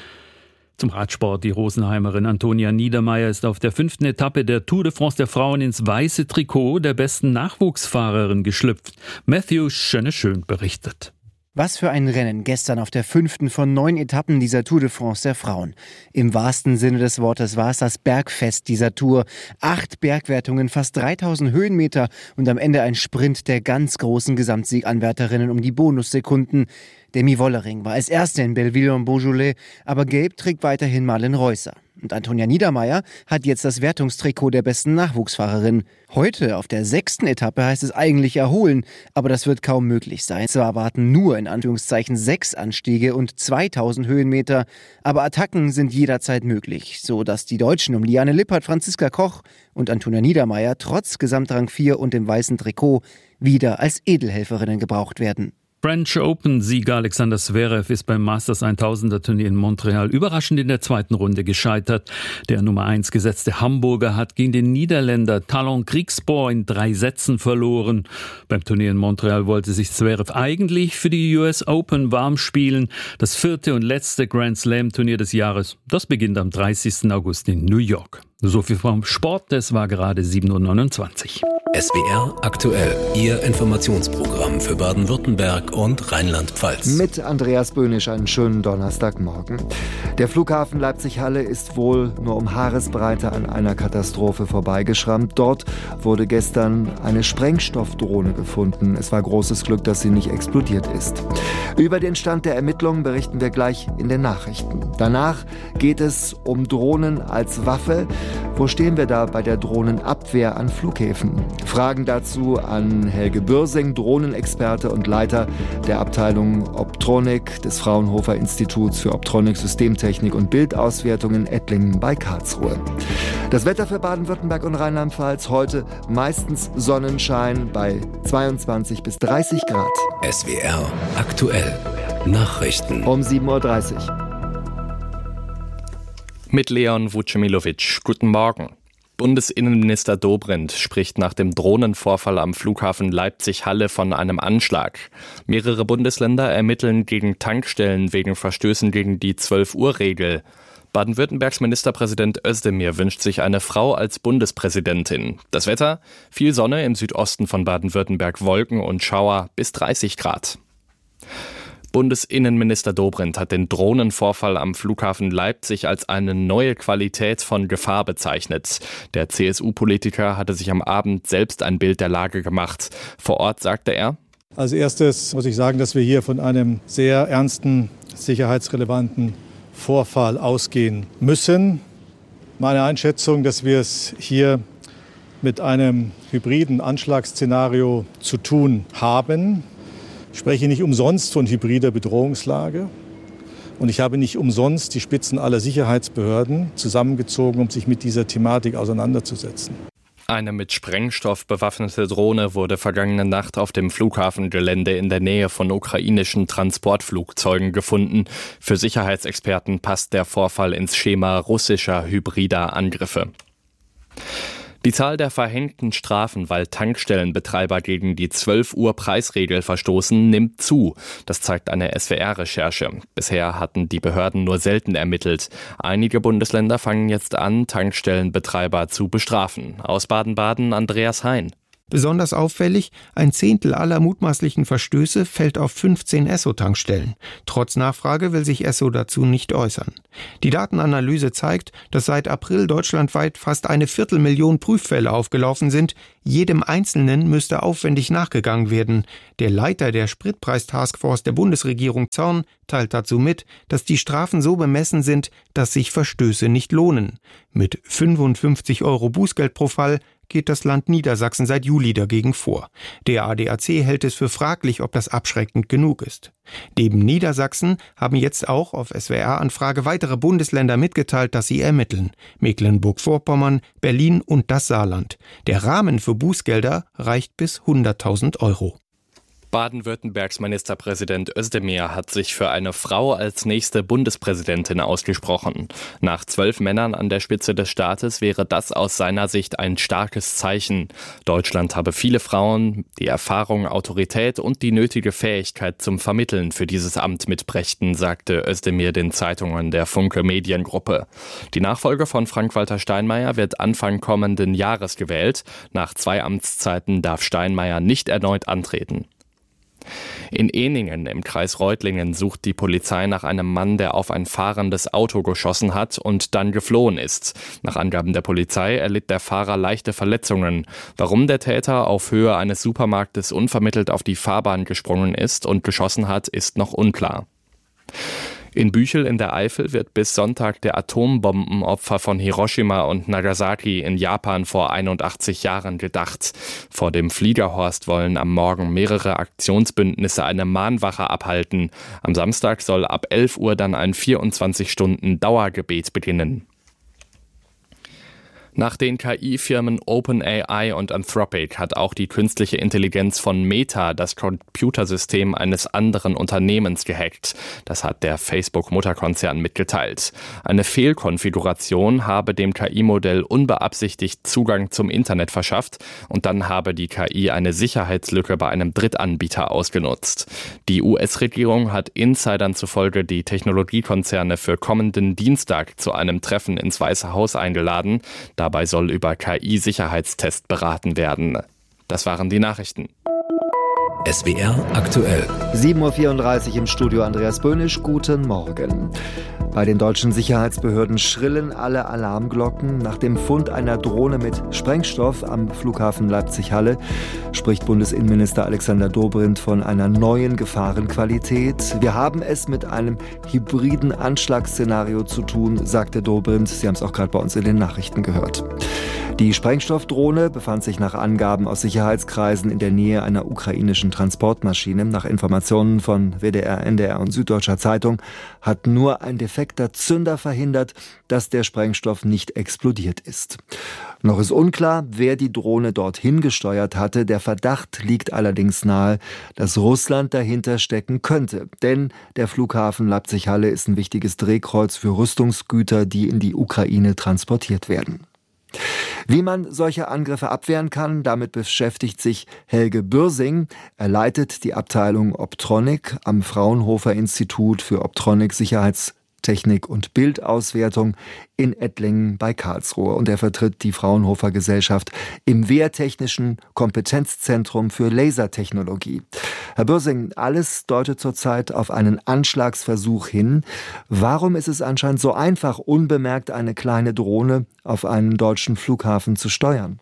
Zum Radsport. Die Rosenheimerin Antonia Niedermeyer ist auf der fünften Etappe der Tour de France der Frauen ins weiße Trikot der besten Nachwuchsfahrerin geschlüpft. Matthew Schöne-Schön berichtet. Was für ein Rennen gestern auf der fünften von neun Etappen dieser Tour de France der Frauen. Im wahrsten Sinne des Wortes war es das Bergfest dieser Tour. Acht Bergwertungen, fast dreitausend Höhenmeter und am Ende ein Sprint der ganz großen Gesamtsieganwärterinnen um die Bonussekunden. Demi Wollering war als Erste in Belleville-en-Beaujolais, aber gelb trägt weiterhin Marlen Reusser. Und Antonia Niedermeyer hat jetzt das Wertungstrikot der besten Nachwuchsfahrerin. Heute auf der sechsten Etappe heißt es eigentlich erholen, aber das wird kaum möglich sein. Zwar warten nur in Anführungszeichen sechs Anstiege und zweitausend Höhenmeter, aber Attacken sind jederzeit möglich, so dass die Deutschen um Liane Lippert, Franziska Koch und Antonia Niedermeyer trotz Gesamtrang vier und dem weißen Trikot wieder als Edelhelferinnen gebraucht werden. French Open-Sieger Alexander Zverev ist beim Masters tausender-Turnier in Montreal überraschend in der zweiten Runde gescheitert. Der Nummer eins gesetzte Hamburger hat gegen den Niederländer Talon Griekspoor in drei Sätzen verloren. Beim Turnier in Montreal wollte sich Zverev eigentlich für die U S Open warm spielen. Das vierte und letzte Grand Slam-Turnier des Jahres, das beginnt am dreißigsten August in New York. So viel vom Sport, es war gerade sieben Uhr neunundzwanzig. S W R aktuell, Ihr Informationsprogramm für Baden-Württemberg und Rheinland-Pfalz. Mit Andreas Böhnisch einen schönen Donnerstagmorgen. Der Flughafen Leipzig-Halle ist wohl nur um Haaresbreite an einer Katastrophe vorbeigeschrammt. Dort wurde gestern eine Sprengstoffdrohne gefunden. Es war großes Glück, dass sie nicht explodiert ist. Über den Stand der Ermittlungen berichten wir gleich in den Nachrichten. Danach geht es um Drohnen als Waffe. Wo stehen wir da bei der Drohnenabwehr an Flughäfen? Fragen dazu an Helge Bürsing, Drohnenexperte und Leiter der Abteilung Optronik des Fraunhofer Instituts für Optronik, Systemtechnik und Bildauswertung in Ettlingen bei Karlsruhe. Das Wetter für Baden-Württemberg und Rheinland-Pfalz heute meistens Sonnenschein bei zweiundzwanzig bis dreißig Grad. S W R aktuell. Nachrichten. Um sieben Uhr dreißig. Mit Leon Vucemilovic. Guten Morgen. Bundesinnenminister Dobrindt spricht nach dem Drohnenvorfall am Flughafen Leipzig-Halle von einem Anschlag. Mehrere Bundesländer ermitteln gegen Tankstellen wegen Verstößen gegen die zwölf-Uhr-Regel. Baden-Württembergs Ministerpräsident Özdemir wünscht sich eine Frau als Bundespräsidentin. Das Wetter? Viel Sonne, im Südosten von Baden-Württemberg Wolken und Schauer bis dreißig Grad. Bundesinnenminister Dobrindt hat den Drohnenvorfall am Flughafen Leipzig als eine neue Qualität von Gefahr bezeichnet. Der C S U-Politiker hatte sich am Abend selbst ein Bild der Lage gemacht. Vor Ort sagte er: Als erstes muss ich sagen, dass wir hier von einem sehr ernsten, sicherheitsrelevanten Vorfall ausgehen müssen. Meine Einschätzung, dass wir es hier mit einem hybriden Anschlagsszenario zu tun haben. Ich spreche nicht umsonst von hybrider Bedrohungslage. Und ich habe nicht umsonst die Spitzen aller Sicherheitsbehörden zusammengezogen, um sich mit dieser Thematik auseinanderzusetzen. Eine mit Sprengstoff bewaffnete Drohne wurde vergangene Nacht auf dem Flughafengelände in der Nähe von ukrainischen Transportflugzeugen gefunden. Für Sicherheitsexperten passt der Vorfall ins Schema russischer hybrider Angriffe. Die Zahl der verhängten Strafen, weil Tankstellenbetreiber gegen die zwölf Uhr Preisregel verstoßen, nimmt zu. Das zeigt eine S W R-Recherche. Bisher hatten die Behörden nur selten ermittelt. Einige Bundesländer fangen jetzt an, Tankstellenbetreiber zu bestrafen. Aus Baden-Baden Andreas Hein. Besonders auffällig, ein Zehntel aller mutmaßlichen Verstöße fällt auf fünfzehn Esso-Tankstellen. Trotz Nachfrage will sich Esso dazu nicht äußern. Die Datenanalyse zeigt, dass seit April deutschlandweit fast eine Viertelmillion Prüffälle aufgelaufen sind. Jedem Einzelnen müsste aufwendig nachgegangen werden. Der Leiter der Spritpreis-Taskforce der Bundesregierung Zorn teilt dazu mit, dass die Strafen so bemessen sind, dass sich Verstöße nicht lohnen. Mit fünfundfünfzig Euro Bußgeld pro Fall geht das Land Niedersachsen seit Juli dagegen vor. Der A D A C hält es für fraglich, ob das abschreckend genug ist. Neben Niedersachsen haben jetzt auch auf S W R-Anfrage weitere Bundesländer mitgeteilt, dass sie ermitteln. Mecklenburg-Vorpommern, Berlin und das Saarland. Der Rahmen für Bußgelder reicht bis hunderttausend Euro. Baden-Württembergs Ministerpräsident Özdemir hat sich für eine Frau als nächste Bundespräsidentin ausgesprochen. Nach zwölf Männern an der Spitze des Staates wäre das aus seiner Sicht ein starkes Zeichen. Deutschland habe viele Frauen, die Erfahrung, Autorität und die nötige Fähigkeit zum Vermitteln für dieses Amt mitbrächten, sagte Özdemir den Zeitungen der Funke Mediengruppe. Die Nachfolge von Frank-Walter Steinmeier wird Anfang kommenden Jahres gewählt. Nach zwei Amtszeiten darf Steinmeier nicht erneut antreten. In Ehningen im Kreis Reutlingen sucht die Polizei nach einem Mann, der auf ein fahrendes Auto geschossen hat und dann geflohen ist. Nach Angaben der Polizei erlitt der Fahrer leichte Verletzungen. Warum der Täter auf Höhe eines Supermarktes unvermittelt auf die Fahrbahn gesprungen ist und geschossen hat, ist noch unklar. In Büchel in der Eifel wird bis Sonntag der Atombombenopfer von Hiroshima und Nagasaki in Japan vor einundachtzig Jahren gedacht. Vor dem Fliegerhorst wollen am Morgen mehrere Aktionsbündnisse eine Mahnwache abhalten. Am Samstag soll ab elf Uhr dann ein vierundzwanzig Stunden Dauergebet beginnen. Nach den K I-Firmen OpenAI und Anthropic hat auch die künstliche Intelligenz von Meta das Computersystem eines anderen Unternehmens gehackt. Das hat der Facebook-Mutterkonzern mitgeteilt. Eine Fehlkonfiguration habe dem K I-Modell unbeabsichtigt Zugang zum Internet verschafft und dann habe die K I eine Sicherheitslücke bei einem Drittanbieter ausgenutzt. Die U S-Regierung hat Insidern zufolge die Technologiekonzerne für kommenden Dienstag zu einem Treffen ins Weiße Haus eingeladen. Dabei soll über K I-Sicherheitstest beraten werden. Das waren die Nachrichten. S W R aktuell. sieben Uhr vierunddreißig im Studio Andreas Böhnisch. Guten Morgen. Bei den deutschen Sicherheitsbehörden schrillen alle Alarmglocken. Nach dem Fund einer Drohne mit Sprengstoff am Flughafen Leipzig-Halle spricht Bundesinnenminister Alexander Dobrindt von einer neuen Gefahrenqualität. Wir haben es mit einem hybriden Anschlagsszenario zu tun, sagte Dobrindt. Sie haben es auch gerade bei uns in den Nachrichten gehört. Die Sprengstoffdrohne befand sich nach Angaben aus Sicherheitskreisen in der Nähe einer ukrainischen Transportmaschine. Nach Informationen von W D R, N D R und Süddeutscher Zeitung hat nur ein defekter Zünder verhindert, dass der Sprengstoff nicht explodiert ist. Noch ist unklar, wer die Drohne dorthin gesteuert hatte. Der Verdacht liegt allerdings nahe, dass Russland dahinter stecken könnte. Denn der Flughafen Leipzig-Halle ist ein wichtiges Drehkreuz für Rüstungsgüter, die in die Ukraine transportiert werden. Wie man solche Angriffe abwehren kann, damit beschäftigt sich Helge Bürsing. Er leitet die Abteilung Optronic am Fraunhofer Institut für Optronic, Sicherheitstechnik und Bildauswertung in Ettlingen bei Karlsruhe. Und er vertritt die Fraunhofer Gesellschaft im Wehrtechnischen Kompetenzzentrum für Lasertechnologie. Herr Bürsing, alles deutet zurzeit auf einen Anschlagsversuch hin. Warum ist es anscheinend so einfach, unbemerkt eine kleine Drohne auf einen deutschen Flughafen zu steuern?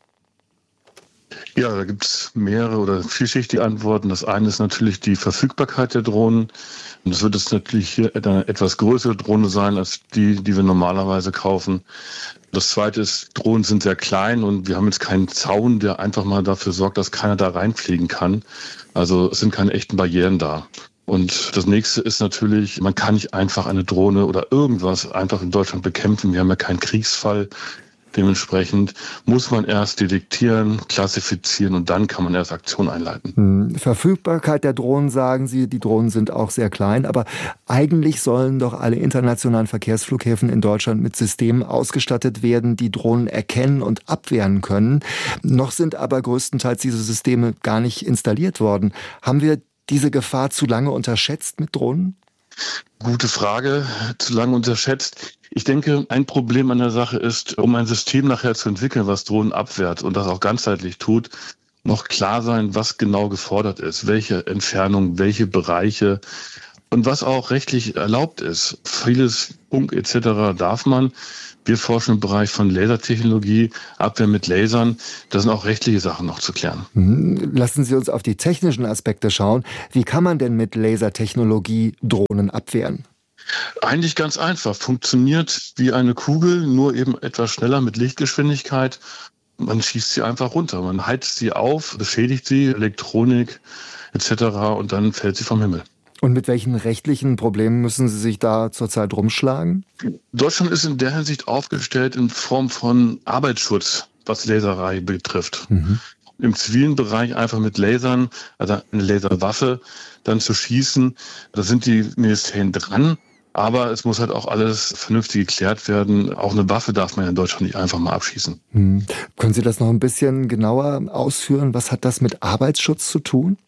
Ja, da gibt es mehrere oder vielschichtige Antworten. Das eine ist natürlich die Verfügbarkeit der Drohnen. Und das wird jetzt natürlich hier eine etwas größere Drohne sein als die, die wir normalerweise kaufen. Das zweite ist, Drohnen sind sehr klein und wir haben jetzt keinen Zaun, der einfach mal dafür sorgt, dass keiner da reinfliegen kann. Also es sind keine echten Barrieren da. Und das nächste ist natürlich, man kann nicht einfach eine Drohne oder irgendwas einfach in Deutschland bekämpfen. Wir haben ja keinen Kriegsfall. Dementsprechend muss man erst detektieren, klassifizieren und dann kann man erst Aktion einleiten. Hm. Verfügbarkeit der Drohnen, sagen Sie, die Drohnen sind auch sehr klein, aber eigentlich sollen doch alle internationalen Verkehrsflughäfen in Deutschland mit Systemen ausgestattet werden, die Drohnen erkennen und abwehren können. Noch sind aber größtenteils diese Systeme gar nicht installiert worden. Haben wir diese Gefahr zu lange unterschätzt mit Drohnen? Gute Frage, zu lange unterschätzt. Ich denke, ein Problem an der Sache ist, um ein System nachher zu entwickeln, was Drohnen abwehrt und das auch ganzheitlich tut, noch klar sein, was genau gefordert ist, welche Entfernung, welche Bereiche und was auch rechtlich erlaubt ist. Vieles Funk et cetera darf man. Wir forschen im Bereich von Lasertechnologie, Abwehr mit Lasern. Da sind auch rechtliche Sachen noch zu klären. Lassen Sie uns auf die technischen Aspekte schauen. Wie kann man denn mit Lasertechnologie Drohnen abwehren? Eigentlich ganz einfach. Funktioniert wie eine Kugel, nur eben etwas schneller mit Lichtgeschwindigkeit. Man schießt sie einfach runter. Man heizt sie auf, beschädigt sie, Elektronik et cetera und dann fällt sie vom Himmel. Und mit welchen rechtlichen Problemen müssen Sie sich da zurzeit rumschlagen? Deutschland ist in der Hinsicht aufgestellt in Form von Arbeitsschutz, was Laserei betrifft. Mhm. Im zivilen Bereich einfach mit Lasern, also eine Laserwaffe, dann zu schießen, da sind die Ministerien dran. Aber es muss halt auch alles vernünftig geklärt werden. Auch eine Waffe darf man in Deutschland nicht einfach mal abschießen. Hm. Können Sie das noch ein bisschen genauer ausführen? Was hat das mit Arbeitsschutz zu tun?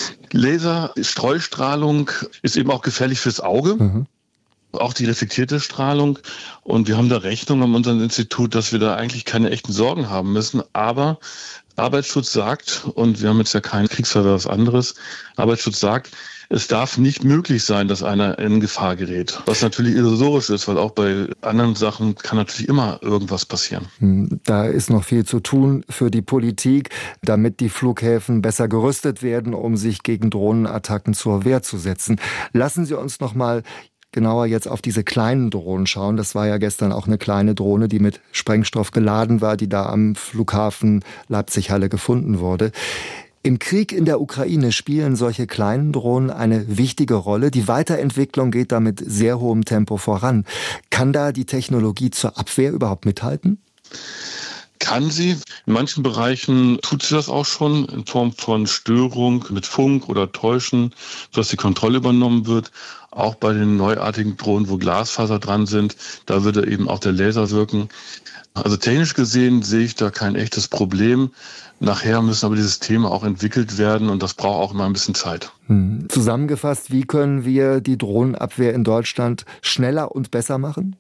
Laserstreustrahlung ist eben auch gefährlich fürs Auge. Mhm. Auch die reflektierte Strahlung. Und wir haben da Rechnung an unserem Institut, dass wir da eigentlich keine echten Sorgen haben müssen. Aber Arbeitsschutz sagt, und wir haben jetzt ja keinen Kriegsfall oder was anderes, Arbeitsschutz sagt, es darf nicht möglich sein, dass einer in Gefahr gerät. Was natürlich illusorisch ist, weil auch bei anderen Sachen kann natürlich immer irgendwas passieren. Da ist noch viel zu tun für die Politik, damit die Flughäfen besser gerüstet werden, um sich gegen Drohnenattacken zur Wehr zu setzen. Lassen Sie uns noch mal genauer jetzt auf diese kleinen Drohnen schauen. Das war ja gestern auch eine kleine Drohne, die mit Sprengstoff geladen war, die da am Flughafen Leipzig-Halle gefunden wurde. Im Krieg in der Ukraine spielen solche kleinen Drohnen eine wichtige Rolle. Die Weiterentwicklung geht da mit sehr hohem Tempo voran. Kann da die Technologie zur Abwehr überhaupt mithalten? Kann sie. In manchen Bereichen tut sie das auch schon in Form von Störung mit Funk oder Täuschen, sodass die Kontrolle übernommen wird. Auch bei den neuartigen Drohnen, wo Glasfaser dran sind, da würde eben auch der Laser wirken. Also technisch gesehen sehe ich da kein echtes Problem. Nachher müssen aber die Systeme auch entwickelt werden und das braucht auch immer ein bisschen Zeit. Hm. Zusammengefasst, wie können wir die Drohnenabwehr in Deutschland schneller und besser machen?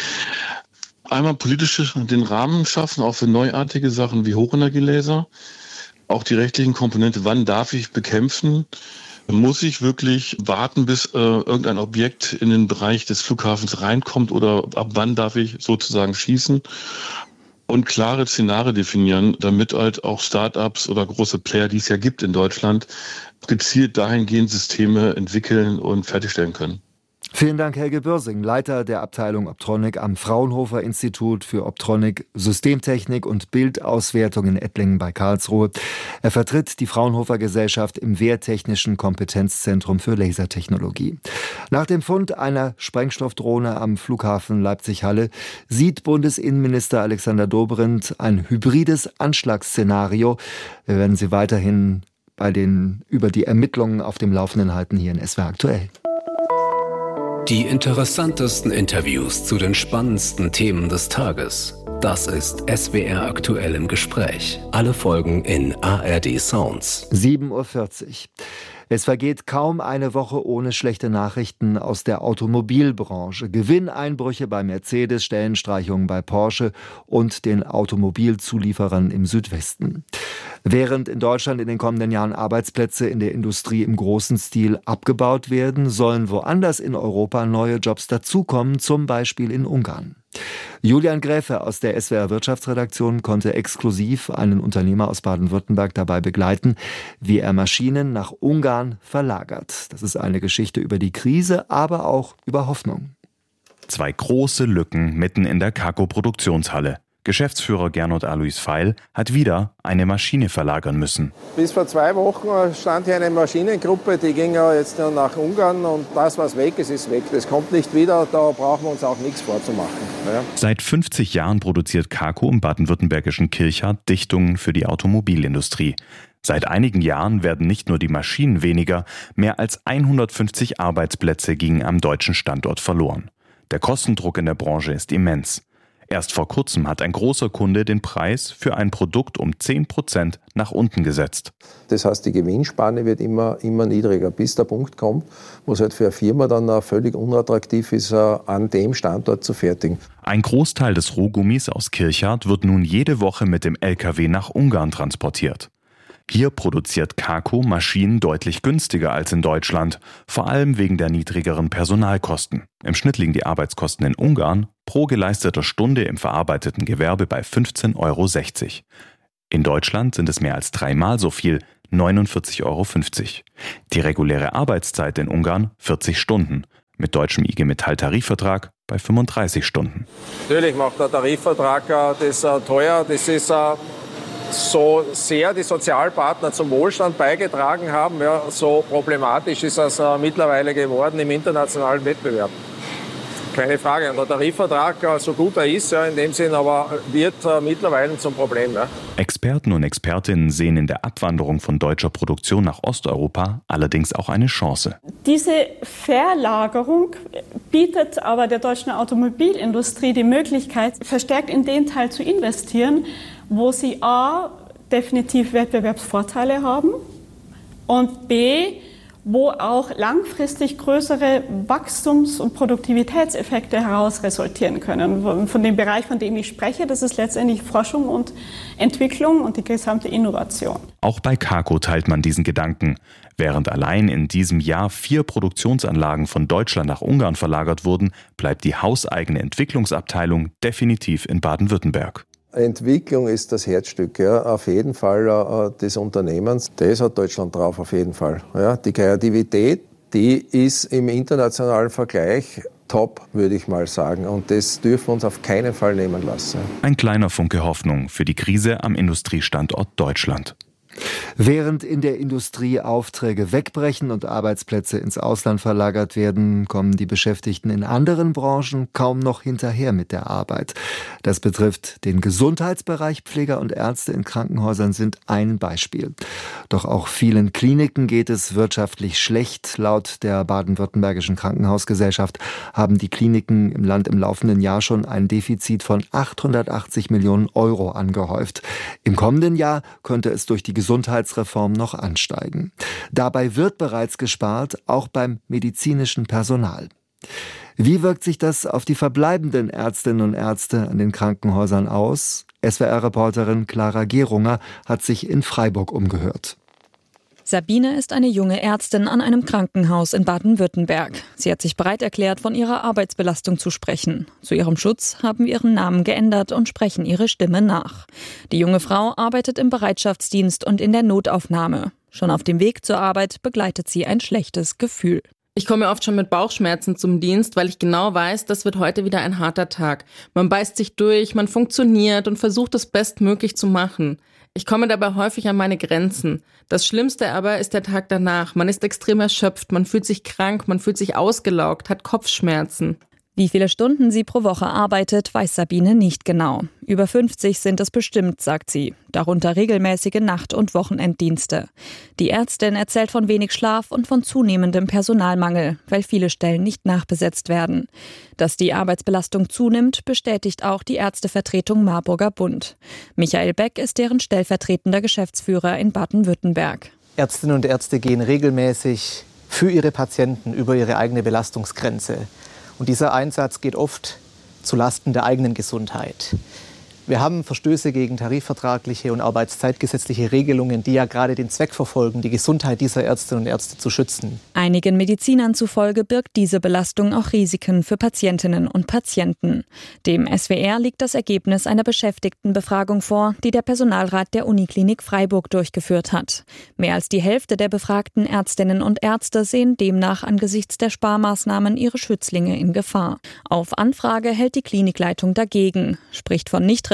Einmal politisch den Rahmen schaffen, auch für neuartige Sachen wie Hochenergielaser. Auch die rechtlichen Komponente, wann darf ich bekämpfen? Muss ich wirklich warten, bis äh, irgendein Objekt in den Bereich des Flughafens reinkommt oder ab wann darf ich sozusagen schießen? Und klare Szenarien definieren, damit halt auch Start-ups oder große Player, die es ja gibt in Deutschland, gezielt dahingehend Systeme entwickeln und fertigstellen können. Vielen Dank, Helge Börsing, Leiter der Abteilung Optronic am Fraunhofer Institut für Optronic, Systemtechnik und Bildauswertung in Ettlingen bei Karlsruhe. Er vertritt die Fraunhofer Gesellschaft im Wehrtechnischen Kompetenzzentrum für Lasertechnologie. Nach dem Fund einer Sprengstoffdrohne am Flughafen Leipzig-Halle sieht Bundesinnenminister Alexander Dobrindt ein hybrides Anschlagsszenario. Wir werden Sie weiterhin bei den, über die Ermittlungen auf dem Laufenden halten hier in S W R aktuell. Die interessantesten Interviews zu den spannendsten Themen des Tages. Das ist S W R aktuell im Gespräch. Alle Folgen in A R D Sounds. sieben Uhr vierzig. Es vergeht kaum eine Woche ohne schlechte Nachrichten aus der Automobilbranche. Gewinneinbrüche bei Mercedes, Stellenstreichungen bei Porsche und den Automobilzulieferern im Südwesten. Während in Deutschland in den kommenden Jahren Arbeitsplätze in der Industrie im großen Stil abgebaut werden, sollen woanders in Europa neue Jobs dazukommen, zum Beispiel in Ungarn. Julian Gräfe aus der S W R Wirtschaftsredaktion konnte exklusiv einen Unternehmer aus Baden-Württemberg dabei begleiten, wie er Maschinen nach Ungarn verlagert. Das ist eine Geschichte über die Krise, aber auch über Hoffnung. Zwei große Lücken mitten in der Kako-Produktionshalle. Geschäftsführer Gernot Alois Feil hat wieder eine Maschine verlagern müssen. Bis vor zwei Wochen stand hier eine Maschinengruppe, die ging ja jetzt nach Ungarn und das, was weg ist, ist weg. Das kommt nicht wieder, da brauchen wir uns auch nichts vorzumachen. Ja. Seit fünfzig Jahren produziert Kaco im baden-württembergischen Kirchhardt Dichtungen für die Automobilindustrie. Seit einigen Jahren werden nicht nur die Maschinen weniger, mehr als hundertfünfzig Arbeitsplätze gingen am deutschen Standort verloren. Der Kostendruck in der Branche ist immens. Erst vor kurzem hat ein großer Kunde den Preis für ein Produkt um zehn Prozent nach unten gesetzt. Das heißt, die Gewinnspanne wird immer, immer niedriger, bis der Punkt kommt, wo es halt für eine Firma dann völlig unattraktiv ist, an dem Standort zu fertigen. Ein Großteil des Rohgummis aus Kirchhardt wird nun jede Woche mit dem L K W nach Ungarn transportiert. Hier produziert Kaco Maschinen deutlich günstiger als in Deutschland, vor allem wegen der niedrigeren Personalkosten. Im Schnitt liegen die Arbeitskosten in Ungarn pro geleisteter Stunde im verarbeiteten Gewerbe bei fünfzehn Euro sechzig. In Deutschland sind es mehr als dreimal so viel, neunundvierzig Euro fünfzig. Die reguläre Arbeitszeit in Ungarn vierzig Stunden, mit deutschem I G Metall-Tarifvertrag bei fünfunddreißig Stunden. Natürlich macht der Tarifvertrag das teuer, das ist so sehr die Sozialpartner zum Wohlstand beigetragen haben, ja, so problematisch ist das äh, mittlerweile geworden im internationalen Wettbewerb. Keine Frage. Und der Tarifvertrag, äh, so gut er ist, ja, in dem Sinn, aber wird äh, mittlerweile zum Problem. Ja. Experten und Expertinnen sehen in der Abwanderung von deutscher Produktion nach Osteuropa allerdings auch eine Chance. Diese Verlagerung bietet aber der deutschen Automobilindustrie die Möglichkeit, verstärkt in den Teil zu investieren, wo sie a. definitiv Wettbewerbsvorteile haben und b. wo auch langfristig größere Wachstums- und Produktivitätseffekte heraus resultieren können. Von dem Bereich, von dem ich spreche, das ist letztendlich Forschung und Entwicklung und die gesamte Innovation. Auch bei Kaco teilt man diesen Gedanken. Während allein in diesem Jahr vier Produktionsanlagen von Deutschland nach Ungarn verlagert wurden, bleibt die hauseigene Entwicklungsabteilung definitiv in Baden-Württemberg. Entwicklung ist das Herzstück, ja, auf jeden Fall äh, des Unternehmens. Das hat Deutschland drauf, auf jeden Fall. Ja, die Kreativität, die ist im internationalen Vergleich top, würde ich mal sagen. Und das dürfen wir uns auf keinen Fall nehmen lassen. Ein kleiner Funke Hoffnung für die Krise am Industriestandort Deutschland. Während in der Industrie Aufträge wegbrechen und Arbeitsplätze ins Ausland verlagert werden, kommen die Beschäftigten in anderen Branchen kaum noch hinterher mit der Arbeit. Das betrifft den Gesundheitsbereich. Pfleger und Ärzte in Krankenhäusern sind ein Beispiel. Doch auch vielen Kliniken geht es wirtschaftlich schlecht. Laut der Baden-Württembergischen Krankenhausgesellschaft haben die Kliniken im Land im laufenden Jahr schon ein Defizit von achthundertachtzig Millionen Euro angehäuft. Im kommenden Jahr könnte es durch die Gesundheitsreform noch ansteigen. Dabei wird bereits gespart, auch beim medizinischen Personal. Wie wirkt sich das auf die verbleibenden Ärztinnen und Ärzte an den Krankenhäusern aus? S W R-Reporterin Clara Gerunger hat sich in Freiburg umgehört. Sabine ist eine junge Ärztin an einem Krankenhaus in Baden-Württemberg. Sie hat sich bereit erklärt, von ihrer Arbeitsbelastung zu sprechen. Zu ihrem Schutz haben wir ihren Namen geändert und sprechen ihre Stimme nach. Die junge Frau arbeitet im Bereitschaftsdienst und in der Notaufnahme. Schon auf dem Weg zur Arbeit begleitet sie ein schlechtes Gefühl. Ich komme oft schon mit Bauchschmerzen zum Dienst, weil ich genau weiß, das wird heute wieder ein harter Tag. Man beißt sich durch, man funktioniert und versucht es bestmöglich zu machen. Ich komme dabei häufig an meine Grenzen. Das Schlimmste aber ist der Tag danach. Man ist extrem erschöpft, man fühlt sich krank, man fühlt sich ausgelaugt, hat Kopfschmerzen. Wie viele Stunden sie pro Woche arbeitet, weiß Sabine nicht genau. Über fünfzig sind es bestimmt, sagt sie. Darunter regelmäßige Nacht- und Wochenenddienste. Die Ärztin erzählt von wenig Schlaf und von zunehmendem Personalmangel, weil viele Stellen nicht nachbesetzt werden. Dass die Arbeitsbelastung zunimmt, bestätigt auch die Ärztevertretung Marburger Bund. Michael Beck ist deren stellvertretender Geschäftsführer in Baden-Württemberg. Ärztinnen und Ärzte gehen regelmäßig für ihre Patienten über ihre eigene Belastungsgrenze. Und dieser Einsatz geht oft zulasten der eigenen Gesundheit. Wir haben Verstöße gegen tarifvertragliche und arbeitszeitgesetzliche Regelungen, die ja gerade den Zweck verfolgen, die Gesundheit dieser Ärztinnen und Ärzte zu schützen. Einigen Medizinern zufolge birgt diese Belastung auch Risiken für Patientinnen und Patienten. Dem S W R liegt das Ergebnis einer Beschäftigtenbefragung vor, die der Personalrat der Uniklinik Freiburg durchgeführt hat. Mehr als die Hälfte der befragten Ärztinnen und Ärzte sehen demnach angesichts der Sparmaßnahmen ihre Schützlinge in Gefahr. Auf Anfrage hält die Klinikleitung dagegen, spricht von nicht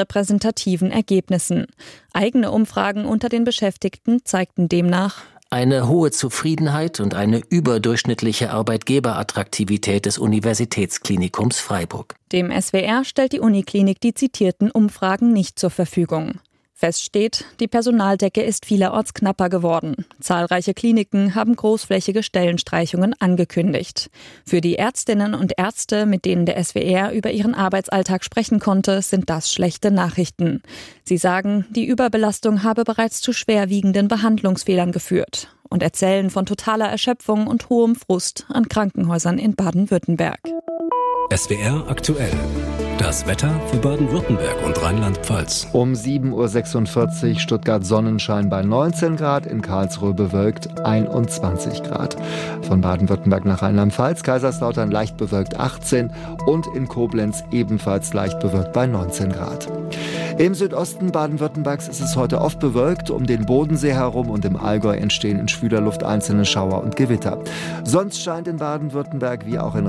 repräsentativen Ergebnissen. Eigene Umfragen unter den Beschäftigten zeigten demnach: Eine hohe Zufriedenheit und eine überdurchschnittliche Arbeitgeberattraktivität des Universitätsklinikums Freiburg. Dem S W R stellt die Uniklinik die zitierten Umfragen nicht zur Verfügung. Fest steht, die Personaldecke ist vielerorts knapper geworden. Zahlreiche Kliniken haben großflächige Stellenstreichungen angekündigt. Für die Ärztinnen und Ärzte, mit denen der S W R über ihren Arbeitsalltag sprechen konnte, sind das schlechte Nachrichten. Sie sagen, die Überbelastung habe bereits zu schwerwiegenden Behandlungsfehlern geführt und erzählen von totaler Erschöpfung und hohem Frust an Krankenhäusern in Baden-Württemberg. S W R aktuell. Das Wetter für Baden-Württemberg und Rheinland-Pfalz. Um sieben Uhr sechsundvierzig Stuttgart Sonnenschein bei neunzehn Grad, in Karlsruhe bewölkt einundzwanzig Grad. Von Baden-Württemberg nach Rheinland-Pfalz, Kaiserslautern leicht bewölkt achtzehn und in Koblenz ebenfalls leicht bewölkt bei neunzehn Grad. Im Südosten Baden-Württembergs ist es heute oft bewölkt, um den Bodensee herum und im Allgäu entstehen in schwüler Luft einzelne Schauer und Gewitter. Sonst scheint in Baden-Württemberg wie auch in